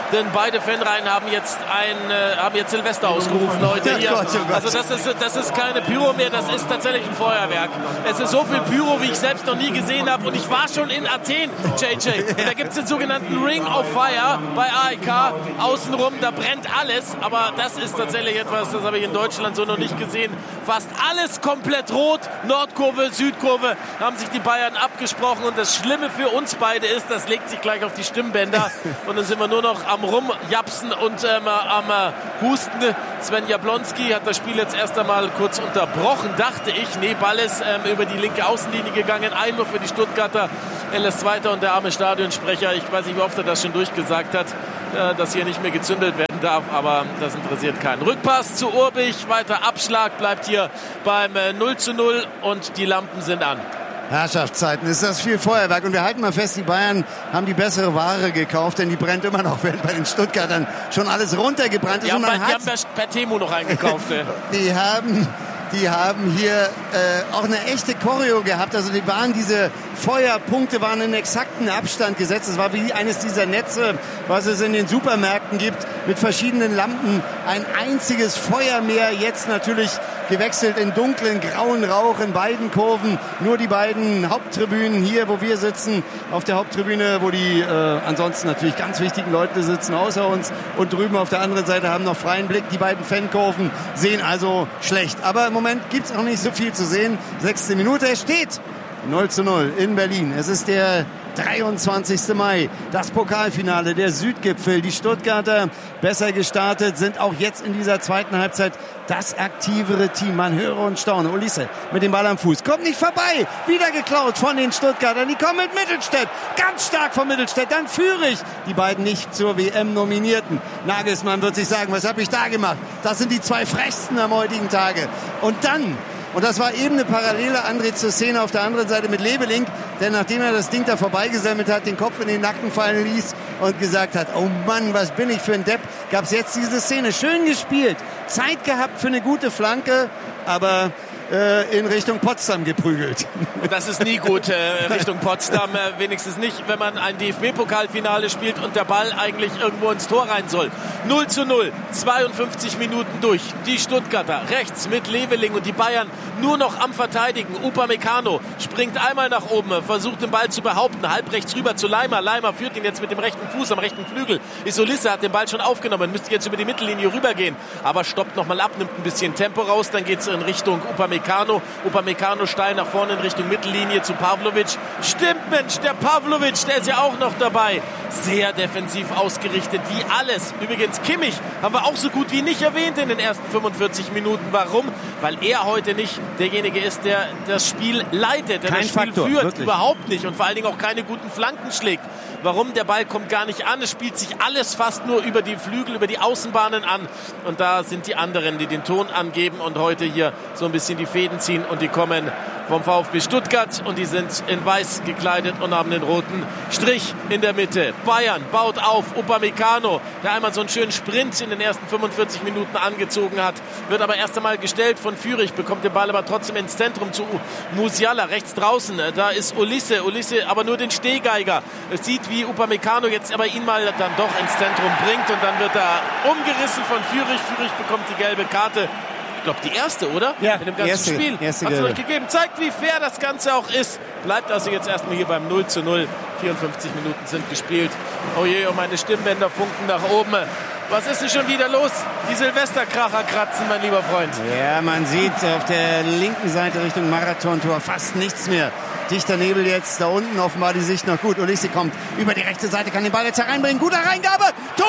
denn beide Fanreihen haben jetzt ein, äh, haben jetzt Silvester ausgerufen heute hier. Also das ist, das ist keine Pyro mehr, das ist tatsächlich ein Feuerwerk. Es ist so viel Pyro, wie ich selbst noch nie gesehen habe, und ich war schon in Athen, J J. Und da gibt es den sogenannten Ring of Fire bei A E K. Außenrum, da brennt alles, aber das ist tatsächlich etwas, das habe ich in Deutschland so noch nicht gesehen. Fast alles komplett rot, Nordkurve, Südkurve, haben sich die Bayern abgesprochen, und das Schlimme für uns beide ist, das legt sich gleich auf die Stimmbänder und dann sind wir nur noch am Rumjapsen und ähm, am äh, Husten. Sven Jablonski hat das Spiel jetzt erst einmal kurz unterbrochen, dachte ich. Nee, Ball ist ähm, über die linke Außenlinie gegangen, Einwurf für die Stuttgarter. L S Zweiter und der arme Stadionsprecher, ich weiß nicht, wie oft er das schon durchgesagt hat, äh, dass hier nicht mehr gezündelt werden darf, aber das interessiert keinen. Rückpass zu Urbich, weiter Abschlag, bleibt hier beim äh, null zu null und die Lampen sind an. Herrschaftszeiten, ist das viel Feuerwerk. Und wir halten mal fest, die Bayern haben die bessere Ware gekauft, denn die brennt immer noch, während bei den Stuttgartern schon alles runtergebrannt ist. Die haben, und man bei, hat, die haben per Temu noch eingekauft. die haben... Die haben hier äh, auch eine echte Choreo gehabt. Also die waren diese Feuerpunkte waren in exakten Abstand gesetzt. Es war wie eines dieser Netze, was es in den Supermärkten gibt, mit verschiedenen Lampen. Ein einziges Feuermeer, jetzt natürlich gewechselt in dunklen, grauen Rauch in beiden Kurven. Nur die beiden Haupttribünen hier, wo wir sitzen, auf der Haupttribüne, wo die äh, ansonsten natürlich ganz wichtigen Leute sitzen, außer uns. Und drüben auf der anderen Seite haben noch freien Blick. Die beiden Fankurven sehen also schlecht. Aber im Moment gibt es auch nicht so viel zu sehen. Sechste Minute, es steht null zu null in Berlin. Es ist der dreiundzwanzigste Mai, das Pokalfinale, der Südgipfel. Die Stuttgarter, besser gestartet, sind auch jetzt in dieser zweiten Halbzeit das aktivere Team. Man höre und staune. Ulisse mit dem Ball am Fuß, kommt nicht vorbei. Wieder geklaut von den Stuttgartern. Die kommen mit Mittelstädt, ganz stark von Mittelstädt. Dann Führig, die beiden nicht zur W M nominierten. Nagelsmann wird sich sagen, was habe ich da gemacht? Das sind die zwei frechsten am heutigen Tage. Und dann... Und das war eben eine Parallele, André, zur Szene auf der anderen Seite mit Lebeling, der nachdem er das Ding da vorbeigesammelt hat, den Kopf in den Nacken fallen ließ und gesagt hat, oh Mann, was bin ich für ein Depp, gab es jetzt diese Szene. Schön gespielt, Zeit gehabt für eine gute Flanke, aber äh, in Richtung Potsdam geprügelt. Das ist nie gut, äh, Richtung Potsdam, äh, wenigstens nicht, wenn man ein D F B-Pokalfinale spielt und der Ball eigentlich irgendwo ins Tor rein soll. null zu null, zweiundfünfzig Minuten durch. Die Stuttgarter rechts mit Leveling und die Bayern nur noch am Verteidigen. Upamecano springt einmal nach oben, versucht den Ball zu behaupten, halb rechts rüber zu Leimer. Leimer führt ihn jetzt mit dem rechten Fuß am rechten Flügel. Isolisse hat den Ball schon aufgenommen, müsste jetzt über die Mittellinie rübergehen, aber stoppt nochmal ab, nimmt ein bisschen Tempo raus, dann geht es in Richtung Upamecano. Upamecano steil nach vorne in Richtung Mittellinie zu Pavlovic. Stimmt, Mensch, der Pavlovic, der ist ja auch noch dabei. Sehr defensiv ausgerichtet, wie alles. Übrigens, Kimmich haben wir auch so gut wie nicht erwähnt in den ersten fünfundvierzig Minuten. Warum? Weil er heute nicht derjenige ist, der das Spiel leitet, der Kein das Spiel Faktor, führt. wirklich. Überhaupt nicht. Und vor allen Dingen auch keine guten Flanken schlägt. Warum? Der Ball kommt gar nicht an. Es spielt sich alles fast nur über die Flügel, über die Außenbahnen an. Und da sind die anderen, die den Ton angeben und heute hier so ein bisschen die Fäden ziehen. Und die kommen vom VfB Stuttgart und die sind in weiß gekleidet und haben den roten Strich in der Mitte. Bayern baut auf. Upamecano, der einmal so einen schönen Sprint in den ersten fünfundvierzig Minuten angezogen hat, wird aber erst einmal gestellt von Führig, bekommt den Ball aber trotzdem ins Zentrum zu Musiala, rechts draußen. Da ist Ulisse, Ulisse aber nur den Stehgeiger. Es sieht, wie Upamecano jetzt aber ihn mal dann doch ins Zentrum bringt und dann wird er umgerissen von Führig. Führig bekommt die gelbe Karte. Ich glaube, die erste, oder? Ja, in dem ganzen erste, Spiel. Hat es euch gegeben. Zeigt, wie fair das Ganze auch ist. Bleibt also jetzt erstmal hier beim null zu null. vierundfünfzig Minuten sind gespielt. Oh je, und meine Stimmbänder funken nach oben. Was ist denn schon wieder los? Die Silvesterkracher kratzen, mein lieber Freund. Ja, man sieht auf der linken Seite Richtung Marathontor fast nichts mehr. Dichter Nebel jetzt, da unten offenbar die Sicht noch gut. Ulisse kommt über die rechte Seite, kann den Ball jetzt hereinbringen. Gute Reingabe.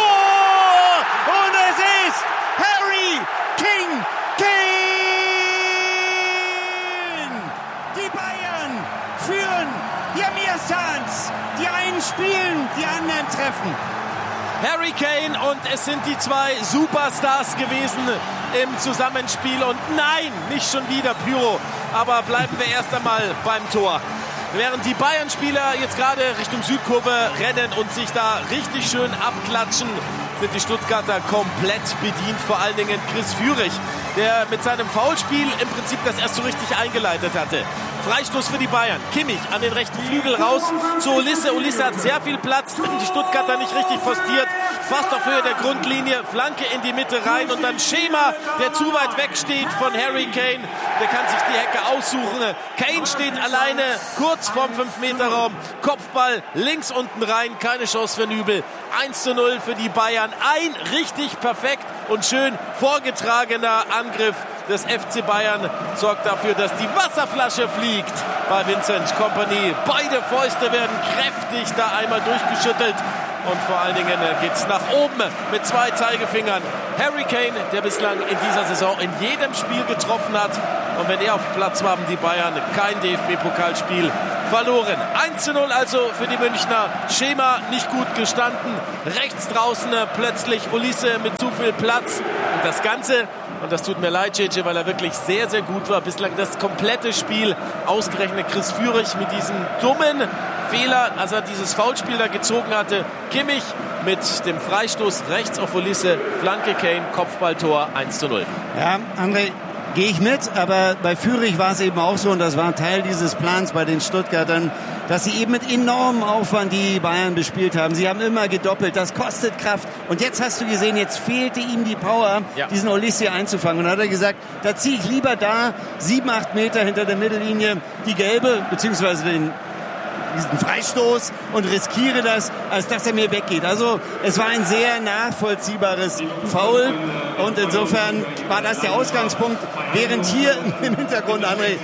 Tor! Und es ist Harry King Kane! Die Bayern führen. Die Amirsans. Die einen spielen, die anderen treffen. Harry Kane und es sind die zwei Superstars gewesen im Zusammenspiel. Und nein, nicht schon wieder Pyro. Aber bleiben wir erst einmal beim Tor. Während die Bayern-Spieler jetzt gerade Richtung Südkurve rennen und sich da richtig schön abklatschen, sind die Stuttgarter komplett bedient. Vor allen Dingen Chris Führig, der mit seinem Foulspiel im Prinzip das erst so richtig eingeleitet hatte. Freistoß für die Bayern. Kimmich an den rechten Flügel raus zu Olise. Olise hat sehr viel Platz. Die Stuttgarter nicht richtig postiert. Fast auf Höhe der Grundlinie. Flanke in die Mitte rein und dann Schema, der zu weit weg steht von Harry Kane. Der kann sich die Hecke aussuchen. Kane steht alleine kurz vorm fünf Meter Raum. Kopfball links unten rein. Keine Chance für Nübel. eins zu null für die Bayern. Ein richtig perfekt und schön vorgetragener Angriff des F C Bayern sorgt dafür, dass die Wasserflasche fliegt bei Vincent Kompany. Beide Fäuste werden kräftig da einmal durchgeschüttelt. Und vor allen Dingen geht's nach oben mit zwei Zeigefingern. Harry Kane, der bislang in dieser Saison in jedem Spiel getroffen hat. Und wenn er auf dem Platz war, haben die Bayern kein D F B-Pokalspiel verloren. eins zu null also für die Münchner. Schema nicht gut gestanden. Rechts draußen plötzlich Olise mit zu viel Platz. Und das Ganze, und das tut mir leid, J J, weil er wirklich sehr, sehr gut war. Bislang das komplette Spiel. Ausgerechnet Chris Führich mit diesem dummen Fehler, als er dieses Foulspiel da gezogen hatte. Kimmich mit dem Freistoß rechts auf Olise. Flanke Kane, Kopfballtor eins zu null. Ja, André, gehe ich mit, aber bei Führich war es eben auch so, und das war Teil dieses Plans bei den Stuttgartern, dass sie eben mit enormem Aufwand die Bayern bespielt haben. Sie haben immer gedoppelt, das kostet Kraft. Und jetzt hast du gesehen, jetzt fehlte ihm die Power, ja. diesen Olise einzufangen. Und dann hat er gesagt, da ziehe ich lieber da sieben, acht Meter hinter der Mittellinie die gelbe, beziehungsweise den diesen Freistoß und riskiere das, als dass er mir weggeht. Also es war ein sehr nachvollziehbares Foul und insofern war das der Ausgangspunkt, während hier im Hintergrund, André,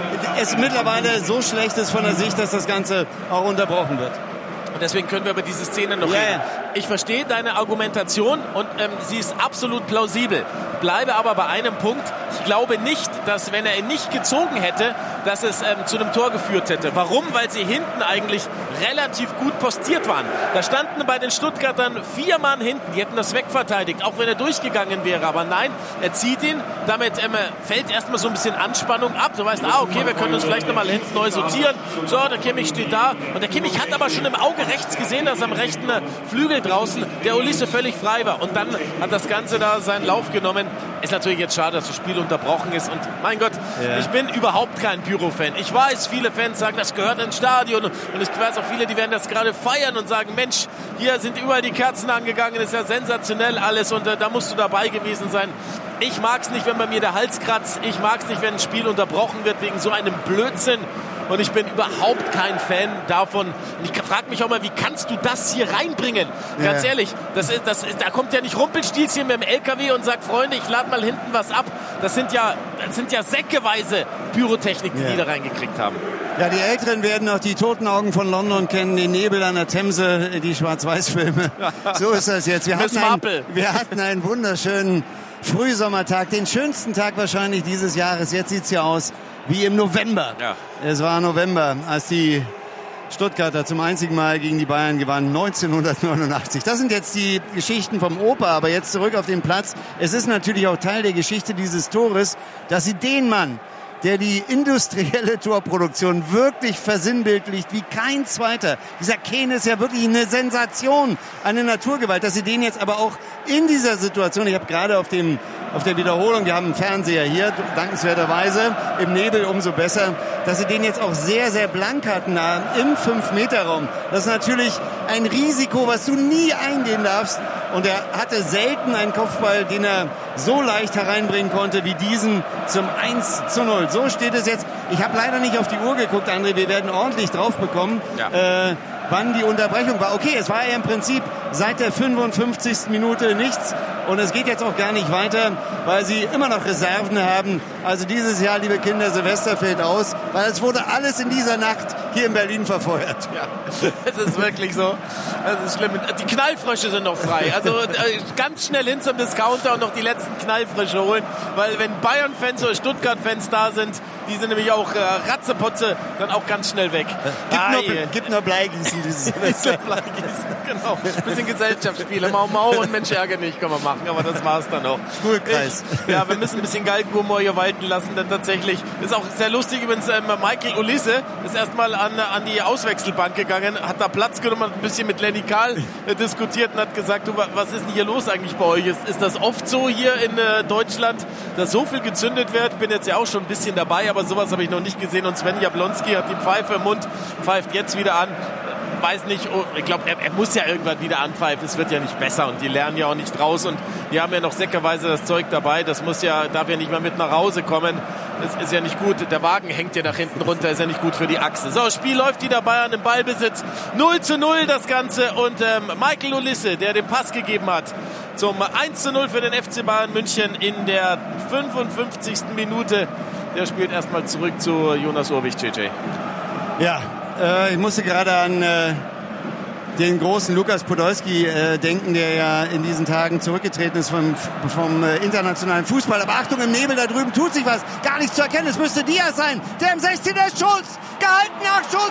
es mittlerweile so schlecht ist von der Sicht, dass das Ganze auch unterbrochen wird. Und deswegen können wir über diese Szene noch yeah. reden. Ich verstehe deine Argumentation und ähm, sie ist absolut plausibel. Bleibe aber bei einem Punkt. Ich glaube nicht, dass, wenn er ihn nicht gezogen hätte, dass es ähm, zu einem Tor geführt hätte. Warum? Weil sie hinten eigentlich relativ gut postiert waren. Da standen bei den Stuttgartern vier Mann hinten. Die hätten das wegverteidigt, auch wenn er durchgegangen wäre. Aber nein, er zieht ihn. Damit ähm, fällt erstmal so ein bisschen Anspannung ab. Du weißt, ah, okay, wir können uns vielleicht nochmal hinten neu sortieren. So, der Kimmich steht da. Und der Kimmich hat aber schon im Auge rechts gesehen, dass am rechten Flügel draußen der Olise völlig frei war. Und dann hat das Ganze da seinen Lauf genommen. Ist natürlich jetzt schade, dass das Spiel unterbrochen ist. Und mein Gott, ja. ich bin überhaupt kein Pyro-Fan. Ich weiß, viele Fans sagen, das gehört ins Stadion. Und ich weiß auch viele, die werden das gerade feiern und sagen, Mensch, hier sind überall die Kerzen angegangen. Ist ja sensationell alles. Und äh, da musst du dabei gewesen sein. Ich mag es nicht, wenn bei mir der Hals kratzt. Ich mag es nicht, wenn ein Spiel unterbrochen wird wegen so einem Blödsinn. Und ich bin überhaupt kein Fan davon. Und ich frage mich auch mal, wie kannst du das hier reinbringen? Ganz ja. ehrlich, das ist, das ist, da kommt ja nicht Rumpelstilzchen mit dem L K W und sagt, Freunde, ich lade mal hinten was ab. Das sind ja, das sind ja säckeweise Pyrotechnik, die ja. die da reingekriegt haben. Ja, die Älteren werden noch die Toten Augen von London kennen, den Nebel an der Themse, die Schwarz-Weiß-Filme. So ist das jetzt. Wir hatten, ein, wir hatten einen wunderschönen Frühsommertag, den schönsten Tag wahrscheinlich dieses Jahres. Jetzt sieht's ja aus wie im November. Ja. Es war November, als die Stuttgarter zum einzigen Mal gegen die Bayern gewannen, neunzehnhundertneunundachtzig. Das sind jetzt die Geschichten vom Opa, aber jetzt zurück auf den Platz. Es ist natürlich auch Teil der Geschichte dieses Tores, dass sie den Mann, der die industrielle Torproduktion wirklich versinnbildlicht wie kein zweiter. Dieser Kane ist ja wirklich eine Sensation, eine Naturgewalt, dass sie den jetzt aber auch in dieser Situation, ich habe gerade auf dem auf der Wiederholung, wir haben einen Fernseher hier, dankenswerterweise, im Nebel umso besser, dass sie den jetzt auch sehr, sehr blank hatten im fünf Meter Raum. Das ist natürlich ein Risiko, was du nie eingehen darfst. Und er hatte selten einen Kopfball, den er so leicht hereinbringen konnte wie diesen zum eins zu null. So steht es jetzt. Ich habe leider nicht auf die Uhr geguckt, André. Wir werden ordentlich drauf bekommen, ja. äh, wann die Unterbrechung war. Okay, es war ja im Prinzip seit der fünfundfünfzigsten Minute nichts. Und es geht jetzt auch gar nicht weiter, weil sie immer noch Reserven haben. Also dieses Jahr, liebe Kinder, Silvester fällt aus, weil es wurde alles in dieser Nacht hier in Berlin verfeuert. Ja, es ist wirklich so. Das ist schlimm. Die Knallfrösche sind noch frei. Also ganz schnell hin zum Discounter und noch die letzten Knallfrösche holen. Weil wenn Bayern-Fans oder Stuttgart-Fans da sind, die sind nämlich auch äh, Ratzepotze, dann auch ganz schnell weg. Gibt nur, gibt nur Bleigießen dieses Silvester. Bleigießen, genau. Ein bisschen Gesellschaftsspiele. Mau Mau und Mensch ärgere nicht können wir machen, aber das war's dann auch. Schulkreis. Ich, ja, wir müssen ein bisschen Galgenhumor hier walten lassen, denn tatsächlich ist auch sehr lustig. Übrigens, ähm, Michael Olise ist erstmal an, an die Auswechselbank gegangen, hat da Platz genommen, hat ein bisschen mit Lenny Kahl äh, diskutiert und hat gesagt, du, was ist denn hier los eigentlich bei euch? Ist, ist das oft so hier in äh, Deutschland, dass so viel gezündet wird? Ich bin jetzt ja auch schon ein bisschen dabei, aber aber sowas habe ich noch nicht gesehen. Und Sven Jablonski hat die Pfeife im Mund, pfeift jetzt wieder an. Weiß nicht, oh, ich glaube, er, er muss ja irgendwann wieder anpfeifen. Es wird ja nicht besser und die lernen ja auch nicht raus. Und die haben ja noch säckeweise das Zeug dabei. Das muss ja, darf ja nicht mal mit nach Hause kommen. Das ist ja nicht gut. Der Wagen hängt ja nach hinten runter, ist ja nicht gut für die Achse. So, Spiel läuft wieder, Bayern im Ballbesitz. null zu null das Ganze. Und ähm, Michael Olisse, der den Pass gegeben hat zum eins zu null für den F C Bayern München in der fünfundfünfzigsten Minute. Der spielt erstmal zurück zu Jonas Urwig, J J. Ja, äh, ich musste gerade an äh, den großen Lukas Podolski äh, denken, der ja in diesen Tagen zurückgetreten ist vom, vom äh, internationalen Fußball. Aber Achtung, im Nebel da drüben tut sich was. Gar nicht zu erkennen. Es müsste Diaz sein. Der im sechzehner Schuss. Gehalten, Nachschuss.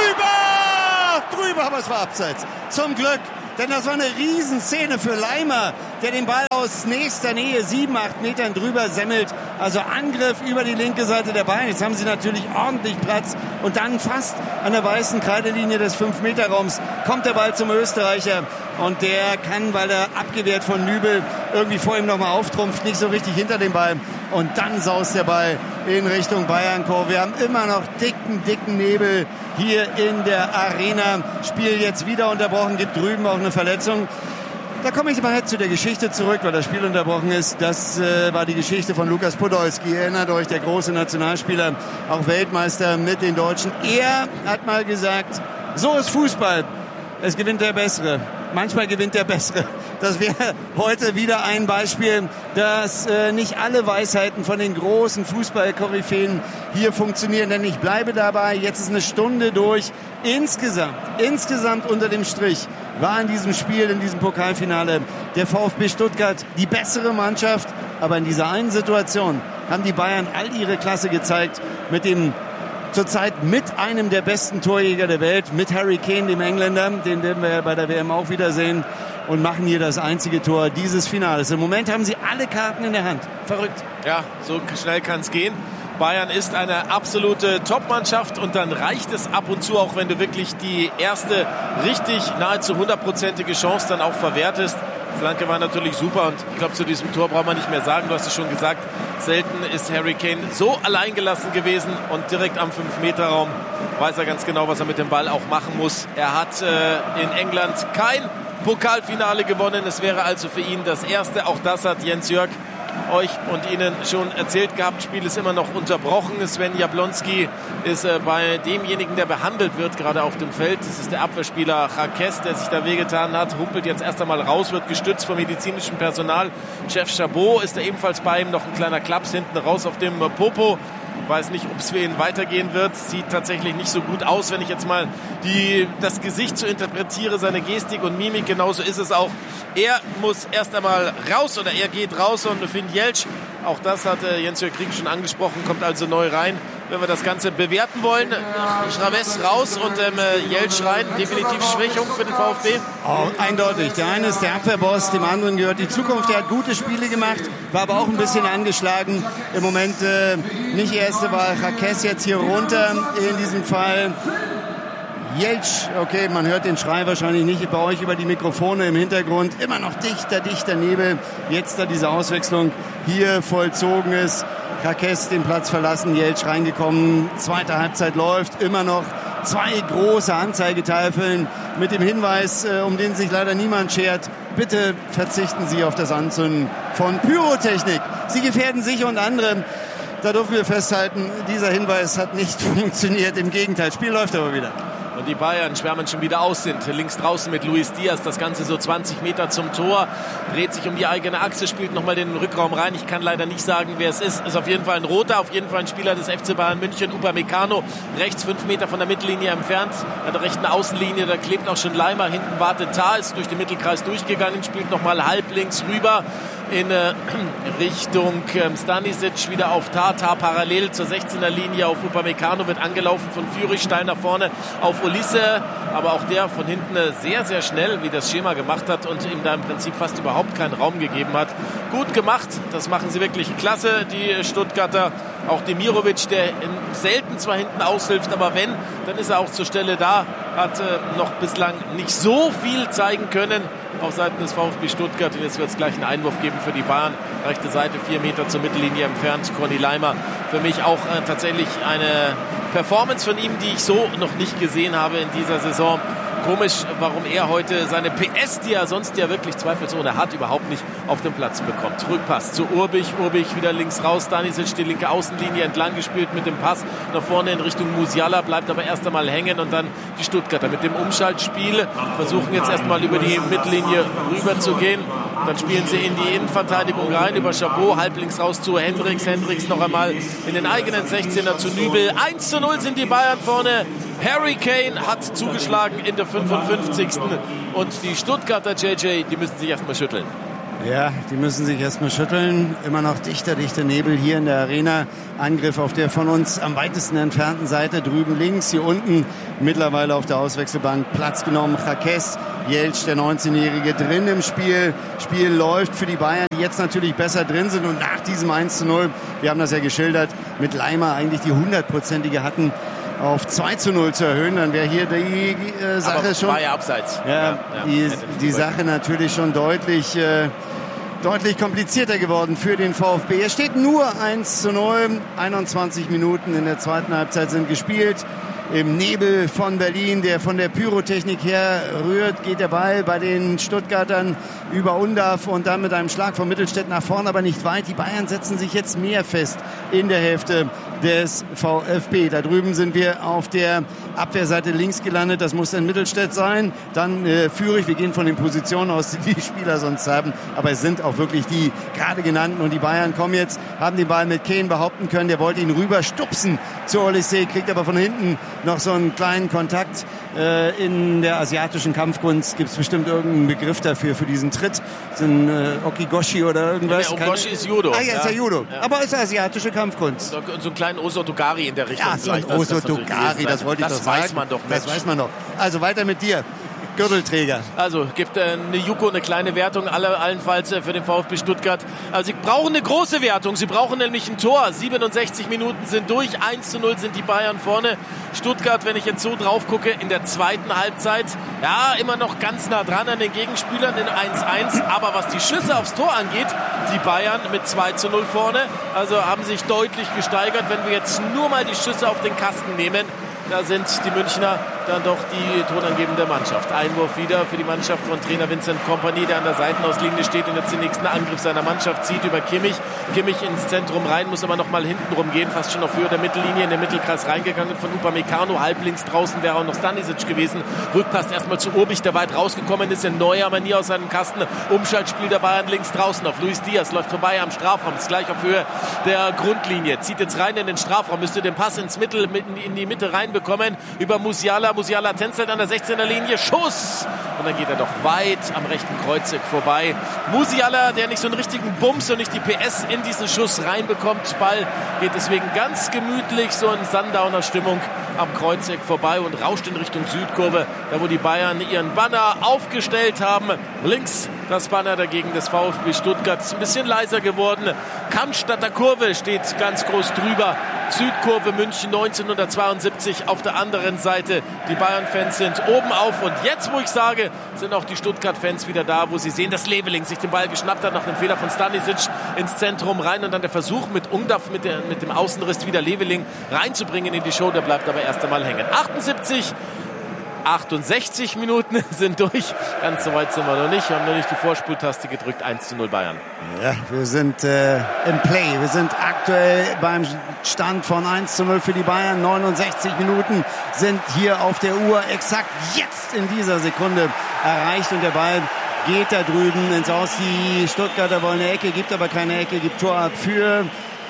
Drüber! Drüber, aber es war abseits. Zum Glück. Denn das war eine Riesenszene für Leimer, der den Ball aus nächster Nähe, sieben, acht Metern drüber semmelt. Also Angriff über die linke Seite der Bayern. Jetzt haben sie natürlich ordentlich Platz. Und dann fast an der weißen Kreidelinie des fünf Meter Raums kommt der Ball zum Österreicher. Und der kann, weil er abgewehrt von Nübel irgendwie vor ihm nochmal auftrumpft, nicht so richtig hinter dem Ball. Und dann saust der Ball in Richtung Bayern-Tor. Wir haben immer noch dicken, dicken Nebel hier in der Arena. Spiel jetzt wieder unterbrochen, gibt drüben auch eine Verletzung. Da komme ich mal zu der Geschichte zurück, weil das Spiel unterbrochen ist. Das äh, war die Geschichte von Lukas Podolski. Erinnert euch, der große Nationalspieler, auch Weltmeister mit den Deutschen. Er hat mal gesagt, so ist Fußball. Es gewinnt der Bessere. Manchmal gewinnt der Bessere. Das wäre heute wieder ein Beispiel, dass äh, nicht alle Weisheiten von den großen Fußball-Koryphäen hier funktionieren. Denn ich bleibe dabei, jetzt ist eine Stunde durch. Insgesamt, insgesamt unter dem Strich war in diesem Spiel, in diesem Pokalfinale der VfB Stuttgart die bessere Mannschaft. Aber in dieser einen Situation haben die Bayern all ihre Klasse gezeigt mit dem zurzeit mit einem der besten Torjäger der Welt, mit Harry Kane, dem Engländer, den werden wir ja bei der W M auch wiedersehen, und machen hier das einzige Tor dieses Finales. Im Moment haben sie alle Karten in der Hand. Verrückt. Ja, so schnell kann es gehen. Bayern ist eine absolute Top-Mannschaft und dann reicht es ab und zu, auch wenn du wirklich die erste richtig nahezu hundertprozentige Chance dann auch verwertest. Flanke war natürlich super und ich glaube, zu diesem Tor braucht man nicht mehr sagen. Du hast es schon gesagt, selten ist Harry Kane so alleingelassen gewesen und direkt am fünf Meter Raum weiß er ganz genau, was er mit dem Ball auch machen muss. Er hat äh, in England kein Pokalfinale gewonnen. Es wäre also für ihn das erste. Auch das hat Jens Jörg euch und Ihnen schon erzählt gehabt. Spiel ist immer noch unterbrochen. Sven Jablonski ist äh, bei demjenigen, der behandelt wird, gerade auf dem Feld. Das ist der Abwehrspieler Jaques, der sich da wehgetan hat. Humpelt jetzt erst einmal raus, wird gestützt vom medizinischen Personal. Chef Chabot ist da ebenfalls bei ihm. Noch ein kleiner Klaps hinten raus auf dem äh, Popo. Weiß nicht, ob es für ihn weitergehen wird. Sieht tatsächlich nicht so gut aus, wenn ich jetzt mal die, das Gesicht so interpretiere, seine Gestik und Mimik. Genauso ist es auch. Er muss erst einmal raus oder er geht raus und Finn Jeltsch, auch das hat äh, Jens-Jörg Krieg schon angesprochen, kommt also neu rein. Wenn wir das Ganze bewerten wollen, Chavez raus und ähm, Jeltsch rein. Definitiv Schwächung für den VfB. Oh, eindeutig. Der eine ist der Abwehrboss, dem anderen gehört die Zukunft. Der hat gute Spiele gemacht, war aber auch ein bisschen angeschlagen. Im Moment äh, nicht erste Wahl. Jaques jetzt hier runter in diesem Fall. Jeltsch, okay, man hört den Schrei wahrscheinlich nicht bei euch über die Mikrofone im Hintergrund. Immer noch dichter, dichter Nebel. Jetzt da diese Auswechslung hier vollzogen ist. Jaques den Platz verlassen, Jeltsch reingekommen. Zweite Halbzeit läuft, immer noch zwei große Anzeigetafeln mit dem Hinweis, äh, um den sich leider niemand schert. Bitte verzichten Sie auf das Anzünden von Pyrotechnik. Sie gefährden sich und andere. Da dürfen wir festhalten, dieser Hinweis hat nicht funktioniert. Im Gegenteil, Spiel läuft aber wieder. Und die Bayern schwärmen schon wieder aus, sind links draußen mit Luis Diaz, das Ganze so zwanzig Meter zum Tor, dreht sich um die eigene Achse, spielt nochmal den Rückraum rein. Ich kann leider nicht sagen, wer es ist. Ist auf jeden Fall ein Roter, auf jeden Fall ein Spieler des F C Bayern München, Upamecano, rechts fünf Meter von der Mittellinie entfernt, an der rechten Außenlinie, da klebt auch schon Leimer, hinten wartet Tar, ist durch den Mittelkreis durchgegangen, spielt nochmal halb links rüber in äh, Richtung äh, Stanisic, wieder auf Tar, Tar parallel zur sechzehner Linie auf Upamecano, wird angelaufen von Führig, steil nach vorne auf Olisse, aber auch der von hinten sehr, sehr schnell, wie das Schema gemacht hat und ihm da im Prinzip fast überhaupt keinen Raum gegeben hat. Gut gemacht, das machen sie wirklich klasse, die Stuttgarter. Auch Demirovic, der selten zwar hinten aushilft, aber wenn, dann ist er auch zur Stelle da, hat äh, noch bislang nicht so viel zeigen können auf Seiten des VfB Stuttgart. Und jetzt wird es gleich einen Einwurf geben für die Bayern. Rechte Seite, vier Meter zur Mittellinie entfernt. Conny Leimer, für mich auch äh, tatsächlich eine Performance von ihm, die ich so noch nicht gesehen habe in dieser Saison. Komisch, warum er heute seine P S, die er sonst ja wirklich zweifelsohne hat, überhaupt nicht auf den Platz bekommt. Rückpass zu Urbich, Urbich wieder links raus, Stanisic die linke Außenlinie entlang gespielt mit dem Pass nach vorne in Richtung Musiala, bleibt aber erst einmal hängen und dann die Stuttgarter mit dem Umschaltspiel versuchen jetzt erstmal über die Mittellinie rüber zu gehen. Dann spielen sie in die Innenverteidigung rein, über Chabot, halblinks raus zu Hendricks, Hendricks noch einmal in den eigenen sechzehner zu Nübel. eins zu null sind die Bayern vorne. Harry Kane hat zugeschlagen in der fünfundfünfzigsten Und die Stuttgarter J J, die müssen sich erstmal schütteln. Ja, die müssen sich erstmal schütteln. Immer noch dichter, dichter Nebel hier in der Arena. Angriff auf der von uns am weitesten entfernten Seite, drüben links, hier unten mittlerweile auf der Auswechselbank Platz genommen. Jaques, Jeltsch, der neunzehnjährige, drin im Spiel. Spiel läuft für die Bayern, die jetzt natürlich besser drin sind. Und nach diesem eins zu null, wir haben das ja geschildert, mit Leimer eigentlich die hundertprozentige hatten, auf zwei zu null zu erhöhen, dann wäre hier die äh, Sache aber schon... war ja abseits. Ja, ja, die, die Sache natürlich schon deutlich, äh, deutlich komplizierter geworden für den VfB. Es steht nur eins zu null, einundzwanzig Minuten in der zweiten Halbzeit sind gespielt. Im Nebel von Berlin, der von der Pyrotechnik her rührt, geht der Ball bei den Stuttgartern über Undav und dann mit einem Schlag von Mittelstädt nach vorn, aber nicht weit. Die Bayern setzen sich jetzt mehr fest in der Hälfte des VfB. Da drüben sind wir auf der Abwehrseite links gelandet. Das muss dann Mittelstädt sein. Dann äh, Führig. Wir gehen von den Positionen aus, die die Spieler sonst haben. Aber es sind auch wirklich die gerade genannten. Und die Bayern kommen jetzt, haben den Ball mit Kane behaupten können. Der wollte ihn rüber stupsen zu Olysee, kriegt aber von hinten noch so einen kleinen Kontakt. Äh, in der asiatischen Kampfkunst gibt es bestimmt irgendeinen Begriff dafür, für diesen Tritt. So ein äh, Okigoshi oder irgendwas. Ja, Okigoshi ist Judo. Ah ja, ist ja Judo. Ja. Aber ist asiatische Kampfkunst. So, so einen kleinen Osotogari in der Richtung. Ja, so ein Osotogari, das, das wollte ich das doch sagen. Das weiß man doch nicht. Das weiß man doch. Also weiter mit dir. Gürtelträger. Also gibt äh, eine Juko eine kleine Wertung, alle, allenfalls äh, für den VfB Stuttgart. Also sie brauchen eine große Wertung, sie brauchen nämlich ein Tor. siebenundsechzig Minuten sind durch, eins zu null sind die Bayern vorne. Stuttgart, wenn ich jetzt so drauf gucke, in der zweiten Halbzeit, ja, immer noch ganz nah dran an den Gegenspielern in eins eins. Aber was die Schüsse aufs Tor angeht, die Bayern mit zwei zu null vorne. Also haben sich deutlich gesteigert. Wenn wir jetzt nur mal die Schüsse auf den Kasten nehmen, da sind die Münchner dann doch die tonangebende Mannschaft. Einwurf wieder für die Mannschaft von Trainer Vincent Kompany, der an der Seitenauslinie steht und jetzt den nächsten Angriff seiner Mannschaft zieht über Kimmich. Kimmich ins Zentrum rein, muss aber noch mal hinten rumgehen, fast schon auf Höhe der Mittellinie, in den Mittelkreis reingegangen von Upamecano. Halblinks draußen wäre auch noch Stanisic gewesen. Rückpass erstmal zu Urbich, der weit rausgekommen ist, in neuer Manier aus seinem Kasten. Umschaltspiel der Bayern links draußen auf Luis Diaz, läuft vorbei am Strafraum, ist gleich auf Höhe der Grundlinie. Zieht jetzt rein in den Strafraum, müsste den Pass ins Mittel, in die Mitte reinbekommen. Über Musiala. Musiala tänzelt an der sechzehner Linie. Schuss! Und dann geht er doch weit am rechten Kreuzeck vorbei. Musiala, der nicht so einen richtigen Bums und nicht die P S in diesen Schuss reinbekommt. Ball geht deswegen ganz gemütlich so in Sundowner Stimmung am Kreuzeck vorbei und rauscht in Richtung Südkurve, da wo die Bayern ihren Banner aufgestellt haben. Links das Banner dagegen des VfB Stuttgart. Ist ein bisschen leiser geworden. Cannstatter Kurve steht ganz groß drüber. Südkurve München neunzehnhundertzweiundsiebzig auf der anderen Seite. Die Bayern-Fans sind oben auf und jetzt, wo ich sage, sind auch die Stuttgart-Fans wieder da, wo sie sehen, dass Leveling sich den Ball geschnappt hat nach einem Fehler von Stanisic ins Zentrum rein und dann der Versuch mit Undav, mit, der, mit dem Außenriss wieder Leveling reinzubringen in die Show, der bleibt aber erst einmal hängen. achtundsiebzig achtundsechzig Minuten sind durch. Ganz so weit sind wir noch nicht. Wir haben noch nicht die Vorspultaste gedrückt. eins zu null Bayern. Ja, wir sind äh, im Play. Wir sind aktuell beim Stand von eins zu null für die Bayern. neunundsechzig Minuten sind hier auf der Uhr exakt jetzt in dieser Sekunde erreicht. Und der Ball geht da drüben ins Aus. Die Stuttgarter wollen eine Ecke, gibt aber keine Ecke, gibt Tor ab für...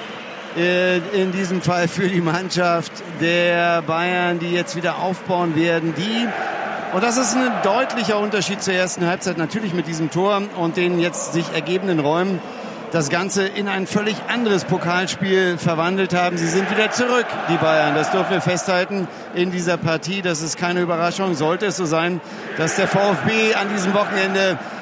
in diesem Fall für die Mannschaft der Bayern, die jetzt wieder aufbauen werden. Die, und das ist ein deutlicher Unterschied zur ersten Halbzeit, natürlich mit diesem Tor und den jetzt sich ergebenden Räumen, das Ganze in ein völlig anderes Pokalspiel verwandelt haben. Sie sind wieder zurück, die Bayern. Das dürfen wir festhalten in dieser Partie. Das ist keine Überraschung. Sollte es so sein, dass der VfB an diesem Wochenende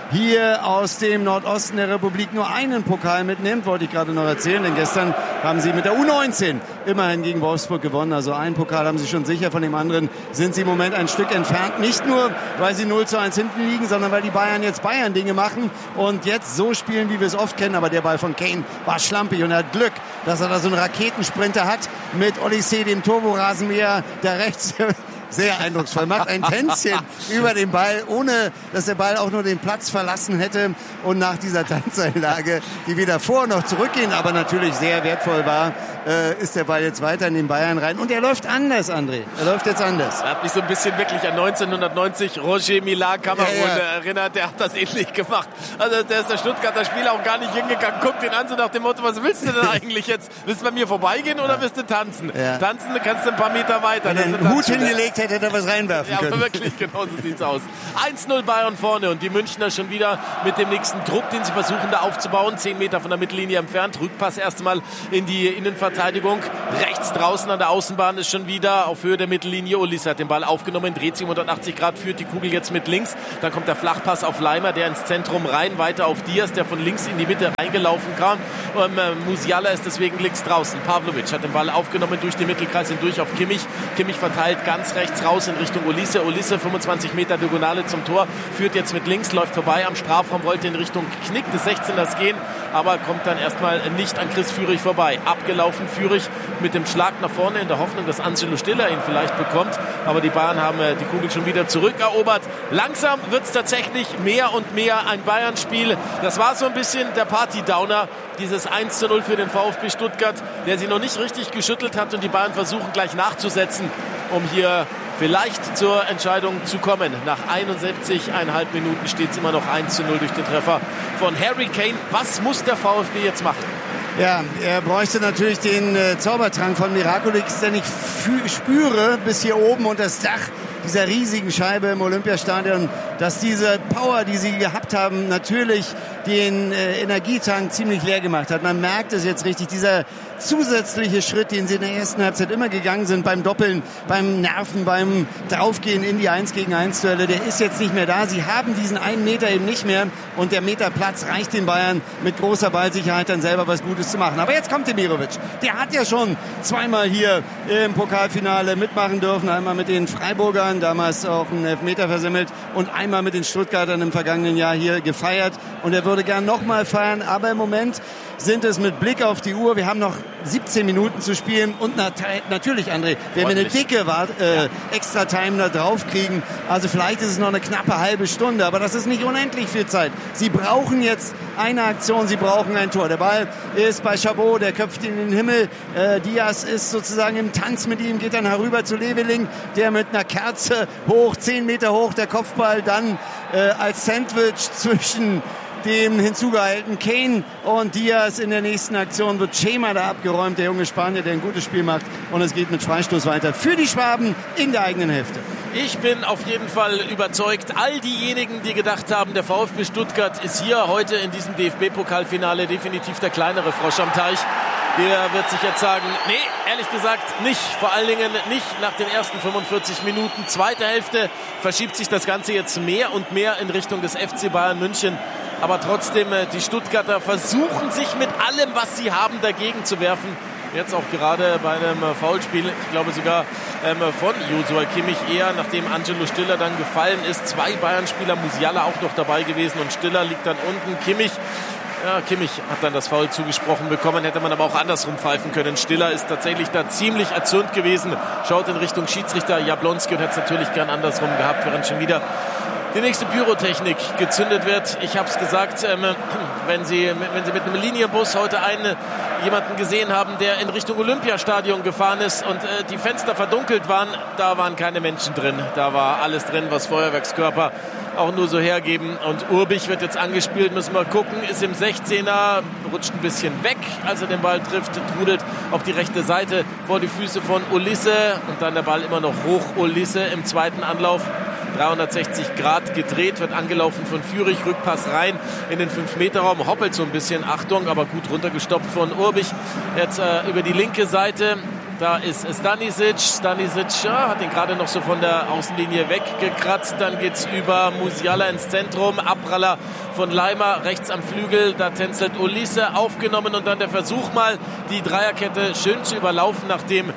hier aus dem Nordosten der Republik nur einen Pokal mitnimmt, wollte ich gerade noch erzählen, denn gestern haben sie mit der U neunzehn immerhin gegen Wolfsburg gewonnen, also einen Pokal haben sie schon sicher, von dem anderen sind sie im Moment ein Stück entfernt, nicht nur, weil sie null zu eins hinten liegen, sondern weil die Bayern jetzt Bayern-Dinge machen und jetzt so spielen, wie wir es oft kennen, aber der Ball von Kane war schlampig und er hat Glück, dass er da so einen Raketensprinter hat mit Olysee, dem Turborasenmäher, der rechts sehr eindrucksvoll macht ein Tänzchen über den Ball, ohne dass der Ball auch nur den Platz verlassen hätte. Und nach dieser Tanzeinlage, die weder vor noch zurückgehen, aber natürlich sehr wertvoll war, äh, ist der Ball jetzt weiter in den Bayern rein. Und er läuft anders, André. Er läuft jetzt anders. Er hat mich so ein bisschen wirklich an neunzehnhundertneunzig Roger Millar Kamerun ja, ja. erinnert. Der hat das ähnlich gemacht. Also der ist der Stuttgarter Spieler auch gar nicht hingegangen. Guckt ihn an, so nach dem Motto, was willst du denn eigentlich jetzt? Willst du bei mir vorbeigehen oder willst du tanzen? Ja. Tanzen kannst du ein paar Meter weiter. Wenn er einen Hut hingelegt hätte, hätte er was reinwerfen ja, können. Ja, wirklich, genau so sieht's aus. eins null Bayern vorne und die Münchner schon wieder mit dem nächsten Druck, den sie versuchen da aufzubauen. Zehn Meter von der Mittellinie entfernt. Rückpass erstmal in die Innenverteidigung. Rechts draußen an der Außenbahn ist schon wieder auf Höhe der Mittellinie. Olysee hat den Ball aufgenommen, dreht sich um hundertachtzig Grad, führt die Kugel jetzt mit links. Dann kommt der Flachpass auf Leimer, der ins Zentrum rein, weiter auf Diaz, der von links in die Mitte reingelaufen kam. Ähm, äh, Musiala ist deswegen links draußen. Pavlovic hat den Ball aufgenommen durch den Mittelkreis hindurch auf Kimmich. Kimmich verteilt ganz rechts raus in Richtung Olysee. Olysee fünfundzwanzig Meter Diagonale zum Tor, führt jetzt mit links, läuft vorbei am Strafraum, wollte in Richtung Knick des sechzehners gehen, aber kommt dann erstmal nicht an Chris Führig vorbei. Abgelaufen Führig mit dem Schlag nach vorne in der Hoffnung, dass Angelo Stiller ihn vielleicht bekommt, aber die Bayern haben die Kugel schon wieder zurückerobert. Langsam wird es tatsächlich mehr und mehr ein Bayern-Spiel. Das war so ein bisschen der Party-Downer, dieses eins zu null für den VfB Stuttgart, der sie noch nicht richtig geschüttelt hat und die Bayern versuchen gleich nachzusetzen, um hier vielleicht zur Entscheidung zu kommen. Nach einundsiebzig Komma fünf Minuten steht es immer noch eins zu null durch den Treffer von Harry Kane. Was muss der VfB jetzt machen? Ja, er bräuchte natürlich den äh, Zaubertrank von Miraculix, denn ich spüre bis hier oben unter das Dach dieser riesigen Scheibe im Olympiastadion, dass diese Power, die sie gehabt haben, natürlich den äh, Energietank ziemlich leer gemacht hat. Man merkt es jetzt richtig, dieser zusätzliche Schritt, den sie in der ersten Halbzeit immer gegangen sind, beim Doppeln, beim Nerven, beim Draufgehen in die eins gegen eins Duelle, der ist jetzt nicht mehr da. Sie haben diesen einen Meter eben nicht mehr und der Meter Platz reicht den Bayern mit großer Ballsicherheit dann selber was Gutes zu machen. Aber jetzt kommt Demirovic. Der hat ja schon zweimal hier im Pokalfinale mitmachen dürfen. Einmal mit den Freiburgern, damals auch einen Elfmeter versemmelt und einmal mit den Stuttgartern im vergangenen Jahr hier gefeiert. Und er würde gern nochmal feiern, aber im Moment sind es mit Blick auf die Uhr, wir haben noch siebzehn Minuten zu spielen und nat- natürlich, André, wenn wir eine dicke Wart- äh, ja. Extra-Time da drauf kriegen, also vielleicht ist es noch eine knappe halbe Stunde, aber das ist nicht unendlich viel Zeit. Sie brauchen jetzt eine Aktion, sie brauchen ein Tor. Der Ball ist bei Chabot, der köpft ihn in den Himmel. Äh, Diaz ist sozusagen im Tanz mit ihm, geht dann herüber zu Leveling, der mit einer Kerze hoch, zehn Meter hoch, der Kopfball dann äh, als Sandwich zwischen dem hinzugehalten Kane und Diaz. In der nächsten Aktion wird Schema da abgeräumt, der junge Spanier, der ein gutes Spiel macht, und es geht mit Freistoß weiter für die Schwaben in der eigenen Hälfte. Ich bin auf jeden Fall überzeugt, all diejenigen, die gedacht haben, der VfB Stuttgart ist hier heute in diesem D F B-Pokalfinale definitiv der kleinere Frosch am Teich. Der wird sich jetzt sagen, nee, ehrlich gesagt nicht. Vor allen Dingen nicht nach den ersten fünfundvierzig Minuten. Zweite Hälfte verschiebt sich das Ganze jetzt mehr und mehr in Richtung des F C Bayern München. Aber trotzdem, die Stuttgarter versuchen sich mit allem, was sie haben, dagegen zu werfen. Jetzt auch gerade bei einem Foulspiel, ich glaube sogar ähm, von Joshua Kimmich eher, nachdem Angelo Stiller dann gefallen ist. Zwei Bayern-Spieler, Musiala auch noch dabei gewesen und Stiller liegt dann unten. Kimmich, ja, Kimmich hat dann das Foul zugesprochen bekommen, hätte man aber auch andersrum pfeifen können. Stiller ist tatsächlich da ziemlich erzürnt gewesen, schaut in Richtung Schiedsrichter Jablonski und hätte es natürlich gern andersrum gehabt, während schon wieder die nächste Pyrotechnik gezündet wird. Ich habe es gesagt, ähm, wenn, Sie, wenn Sie mit einem Linienbus heute einen, jemanden gesehen haben, der in Richtung Olympiastadion gefahren ist und äh, die Fenster verdunkelt waren, da waren keine Menschen drin. Da war alles drin, was Feuerwerkskörper auch nur so hergeben. Und Urbich wird jetzt angespielt, müssen wir gucken, ist im sechzehner, rutscht ein bisschen weg, als er den Ball trifft, trudelt auf die rechte Seite vor die Füße von Olysee und dann der Ball immer noch hoch. Olysee im zweiten Anlauf dreihundertsechzig Grad gedreht, wird angelaufen von Führig, Rückpass rein in den fünf Meter Raum, hoppelt so ein bisschen, Achtung, aber gut runtergestoppt von Urbich. Jetzt äh, über die linke Seite Da ist Stanisic. Stanisic ja, hat ihn gerade noch so von der Außenlinie weggekratzt. Dann geht's über Musiala ins Zentrum. Abpraller von Leimer rechts am Flügel. Da tänzelt Olise, aufgenommen. Und dann der Versuch mal, die Dreierkette schön zu überlaufen, nachdem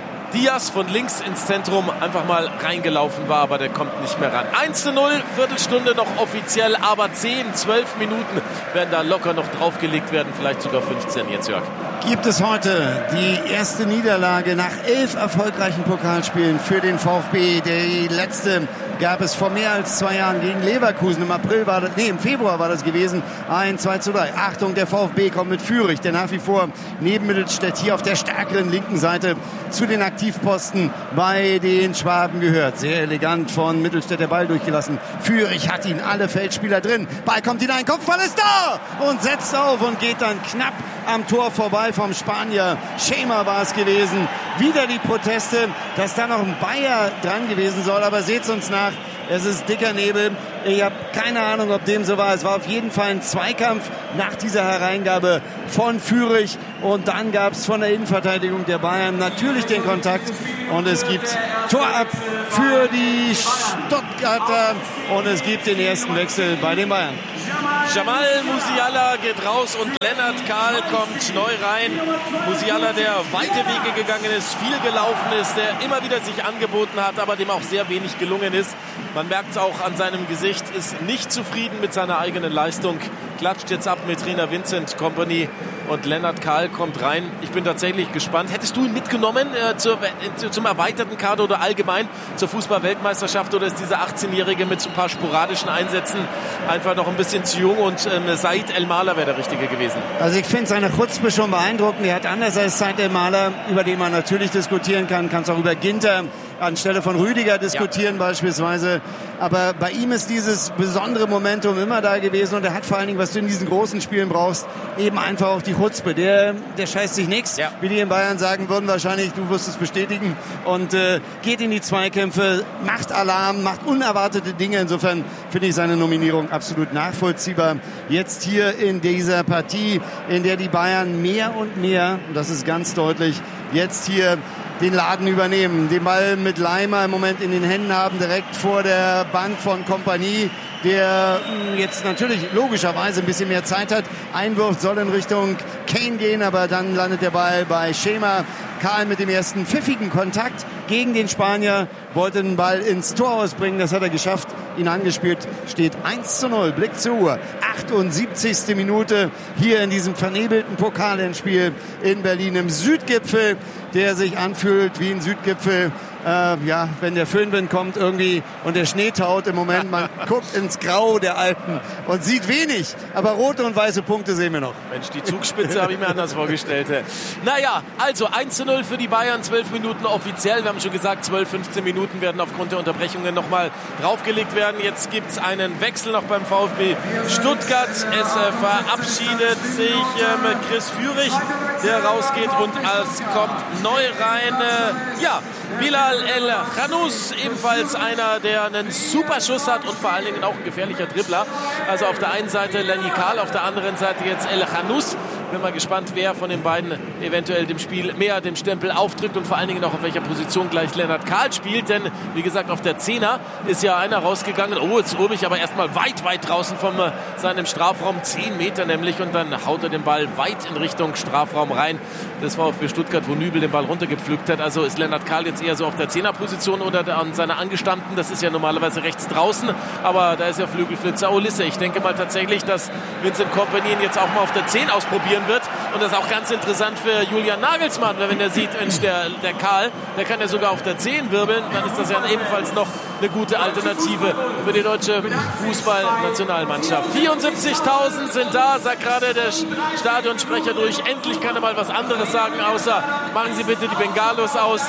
Diaz von links ins Zentrum einfach mal reingelaufen war, aber der kommt nicht mehr ran. eins zu null, Viertelstunde noch offiziell, aber zehn, zwölf Minuten werden da locker noch draufgelegt werden, vielleicht sogar fünfzehn jetzt, Jörg. Gibt es heute die erste Niederlage nach elf erfolgreichen Pokalspielen für den VfB. Die letzte gab es vor mehr als zwei Jahren gegen Leverkusen. Im April war das, nee, im Februar war das gewesen. Ein zwei zu drei. Achtung, der VfB kommt mit Fürich, der nach wie vor neben Mittelstädt hier auf der stärkeren linken Seite zu den Aktivposten bei den Schwaben gehört. Sehr elegant von Mittelstädt der Ball durchgelassen. Fürich hat ihn, alle Feldspieler drin. Ball kommt hinein, Kopfball ist da und setzt auf und geht dann knapp am Tor vorbei vom Spanier. Schema war es gewesen. Wieder die Proteste, dass da noch ein Bayer dran gewesen soll, aber seht's uns nach. Es ist dicker Nebel. Ich habe keine Ahnung, ob dem so war. Es war auf jeden Fall ein Zweikampf nach dieser Hereingabe von Fürich. Und dann gab es von der Innenverteidigung der Bayern natürlich den Kontakt. Und es gibt Tor ab für die Stuttgarter. Und es gibt den ersten Wechsel bei den Bayern. Jamal Musiala geht raus und Lennart Kahl kommt neu rein. Musiala, der weite Wege gegangen ist, viel gelaufen ist, der immer wieder sich angeboten hat, aber dem auch sehr wenig gelungen ist. Man merkt es auch an seinem Gesicht, ist nicht zufrieden mit seiner eigenen Leistung. Klatscht jetzt ab mit Trainer Vincent Kompany und Lennart Kahl kommt rein. Ich bin tatsächlich gespannt. Hättest du ihn mitgenommen äh, zur, äh, zum erweiterten Kader oder allgemein zur Fußball-Weltmeisterschaft, oder ist dieser achtzehnjährige mit so ein paar sporadischen Einsätzen einfach noch ein bisschen zu jung und ähm, Said El-Mahler wäre der Richtige gewesen? Also ich finde seine Chutzpe schon beeindruckend. Er hat anders als Said El-Mahler, über den man natürlich diskutieren kann, kannst auch über Ginter anstelle von Rüdiger diskutieren ja. beispielsweise. Aber bei ihm ist dieses besondere Momentum immer da gewesen und er hat vor allen Dingen, was du in diesen großen Spielen brauchst, eben einfach auch die Chutzpe. Der, der scheißt sich nichts, ja. wie die in Bayern sagen würden wahrscheinlich, du wirst es bestätigen, und äh, geht in die Zweikämpfe, macht Alarm, macht unerwartete Dinge. Insofern finde ich seine Nominierung absolut nachvollziehbar. Jetzt hier in dieser Partie, in der die Bayern mehr und mehr, und das ist ganz deutlich, jetzt hier den Laden übernehmen, den Ball mit Leimer im Moment in den Händen haben, direkt vor der Bank von Kompany, der jetzt natürlich logischerweise ein bisschen mehr Zeit hat. Einwurf soll in Richtung Kane gehen, aber dann landet der Ball bei Schema. Kahl mit dem ersten pfiffigen Kontakt gegen den Spanier, wollte den Ball ins Tor ausbringen, das hat er geschafft, ihn angespielt, steht eins zu null, Blick zur Uhr, achtundsiebzigste Minute hier in diesem vernebelten Pokalendspiel in Berlin im Südgipfel, der sich anfühlt wie ein Südgipfel, äh, ja, wenn der Föhnwind kommt irgendwie und der Schnee taut im Moment, man guckt ins Grau der Alpen und sieht wenig, aber rote und weiße Punkte sehen wir noch. Mensch, die Zugspitze habe ich mir anders vorgestellt. Naja, also eins zu null für die Bayern, zwölf Minuten offiziell. Wir haben schon gesagt, zwölf, fünfzehn Minuten werden aufgrund der Unterbrechungen nochmal draufgelegt werden. Jetzt gibt es einen Wechsel noch beim VfB Stuttgart. Es äh, verabschiedet sich äh, mit Chris Fürich, der rausgeht, und es kommt neu rein. Äh, ja, Bilal El Khanous, ebenfalls einer, der einen super Schuss hat und vor allen Dingen auch ein gefährlicher Dribbler. Also auf der einen Seite Lenny Kahl, auf der anderen Seite jetzt El Khanous. Bin mal gespannt, wer von den beiden eventuell dem Spiel mehr den Stempel aufdrückt und vor allen Dingen auch auf welcher Position gleich Lennart Kahl spielt. Denn wie gesagt, auf der Zehner ist ja einer rausgegangen. Oh, jetzt obe ich aber erstmal weit, weit draußen von äh, seinem Strafraum. zehn Meter nämlich, und dann haut er den Ball weit in Richtung Strafraum rein. Das war auf für Stuttgart, wo Nübel den Ball runtergepflückt hat. Also ist Lennart Kahl jetzt eher so auf der Zehnerposition oder an seiner Angestammten. Das ist ja normalerweise rechts draußen, aber da ist ja Flügelflitzer Olise. Ich denke mal tatsächlich, dass Vincent Kompany ihn jetzt auch mal auf der zehn ausprobieren wird. Und das ist auch ganz interessant für Julian Nagelsmann, weil wenn er sieht, Mensch, der, der Kahl, der kann ja sogar auf der zehn wirbeln, dann ist das ja ebenfalls noch eine gute Alternative für die deutsche Fußballnationalmannschaft. vierundsiebzigtausend sind da, sagt gerade der Stadionsprecher durch. Endlich kann er mal was anderes sagen, außer machen Sie bitte die Bengalos aus.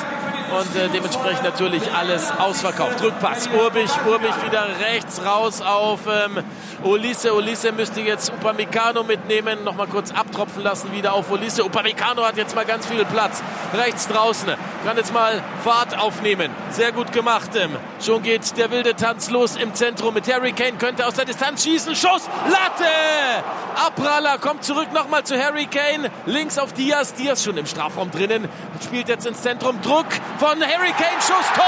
und äh, dementsprechend natürlich alles ausverkauft. Rückpass, Urbich, Urbich wieder rechts raus auf ähm, Olise. Olise müsste jetzt Upamecano mitnehmen, nochmal kurz abtropfen lassen wieder auf Olise. Upamecano hat jetzt mal ganz viel Platz, rechts draußen, kann jetzt mal Fahrt aufnehmen. Sehr gut gemacht. Ähm. Schon geht der wilde Tanz los im Zentrum mit Harry Kane, könnte aus der Distanz schießen, Schuss, Latte! Abpraller, kommt zurück nochmal zu Harry Kane, links auf Diaz, Diaz schon im Strafraum drinnen, spielt jetzt ins Zentrum, Druck von Harry Kane, Schuss, Tor!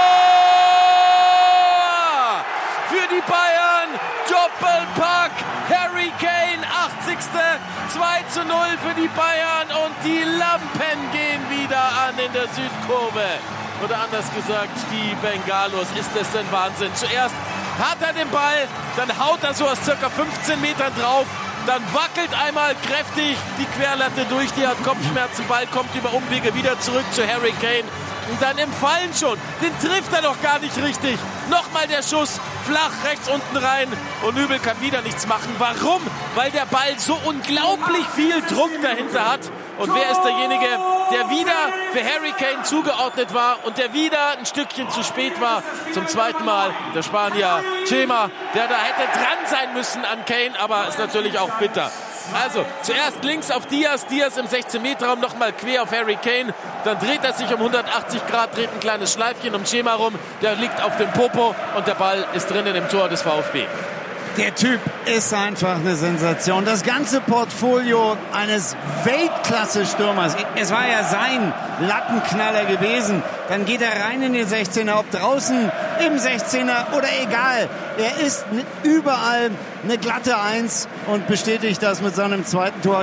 Für die Bayern, Doppelpack, Harry Kane, achtzigste zwei zu null für die Bayern und die Lampen gehen wieder an in der Südkurve. Oder anders gesagt, die Bengalos. Ist das denn Wahnsinn? Zuerst hat er den Ball, dann haut er so aus circa fünfzehn Metern drauf, dann wackelt einmal kräftig die Querlatte durch, die hat Kopfschmerzen, Ball kommt über Umwege wieder zurück zu Harry Kane. Und dann im Fallen schon, den trifft er doch gar nicht richtig. Nochmal der Schuss, flach rechts unten rein und Nübel kann wieder nichts machen. Warum? Weil der Ball so unglaublich viel Druck dahinter hat. Und wer ist derjenige, der wieder für Harry Kane zugeordnet war und der wieder ein Stückchen zu spät war? Zum zweiten Mal der Spanier Chema, der da hätte dran sein müssen an Kane, aber ist natürlich auch bitter. Also, zuerst links auf Diaz, Diaz im sechzehn-Meter-Raum, nochmal quer auf Harry Kane. Dann dreht er sich um hundertachtzig Grad, dreht ein kleines Schleifchen um Chema rum. Der liegt auf dem Popo und der Ball ist drinnen im Tor des VfB. Der Typ ist einfach eine Sensation. Das ganze Portfolio eines Weltklasse-Stürmers. Es war ja sein Lattenknaller gewesen. Dann geht er rein in den sechzehner, ob draußen im sechzehner oder egal. Er ist überall eine glatte Eins und bestätigt das mit seinem zweiten Tor.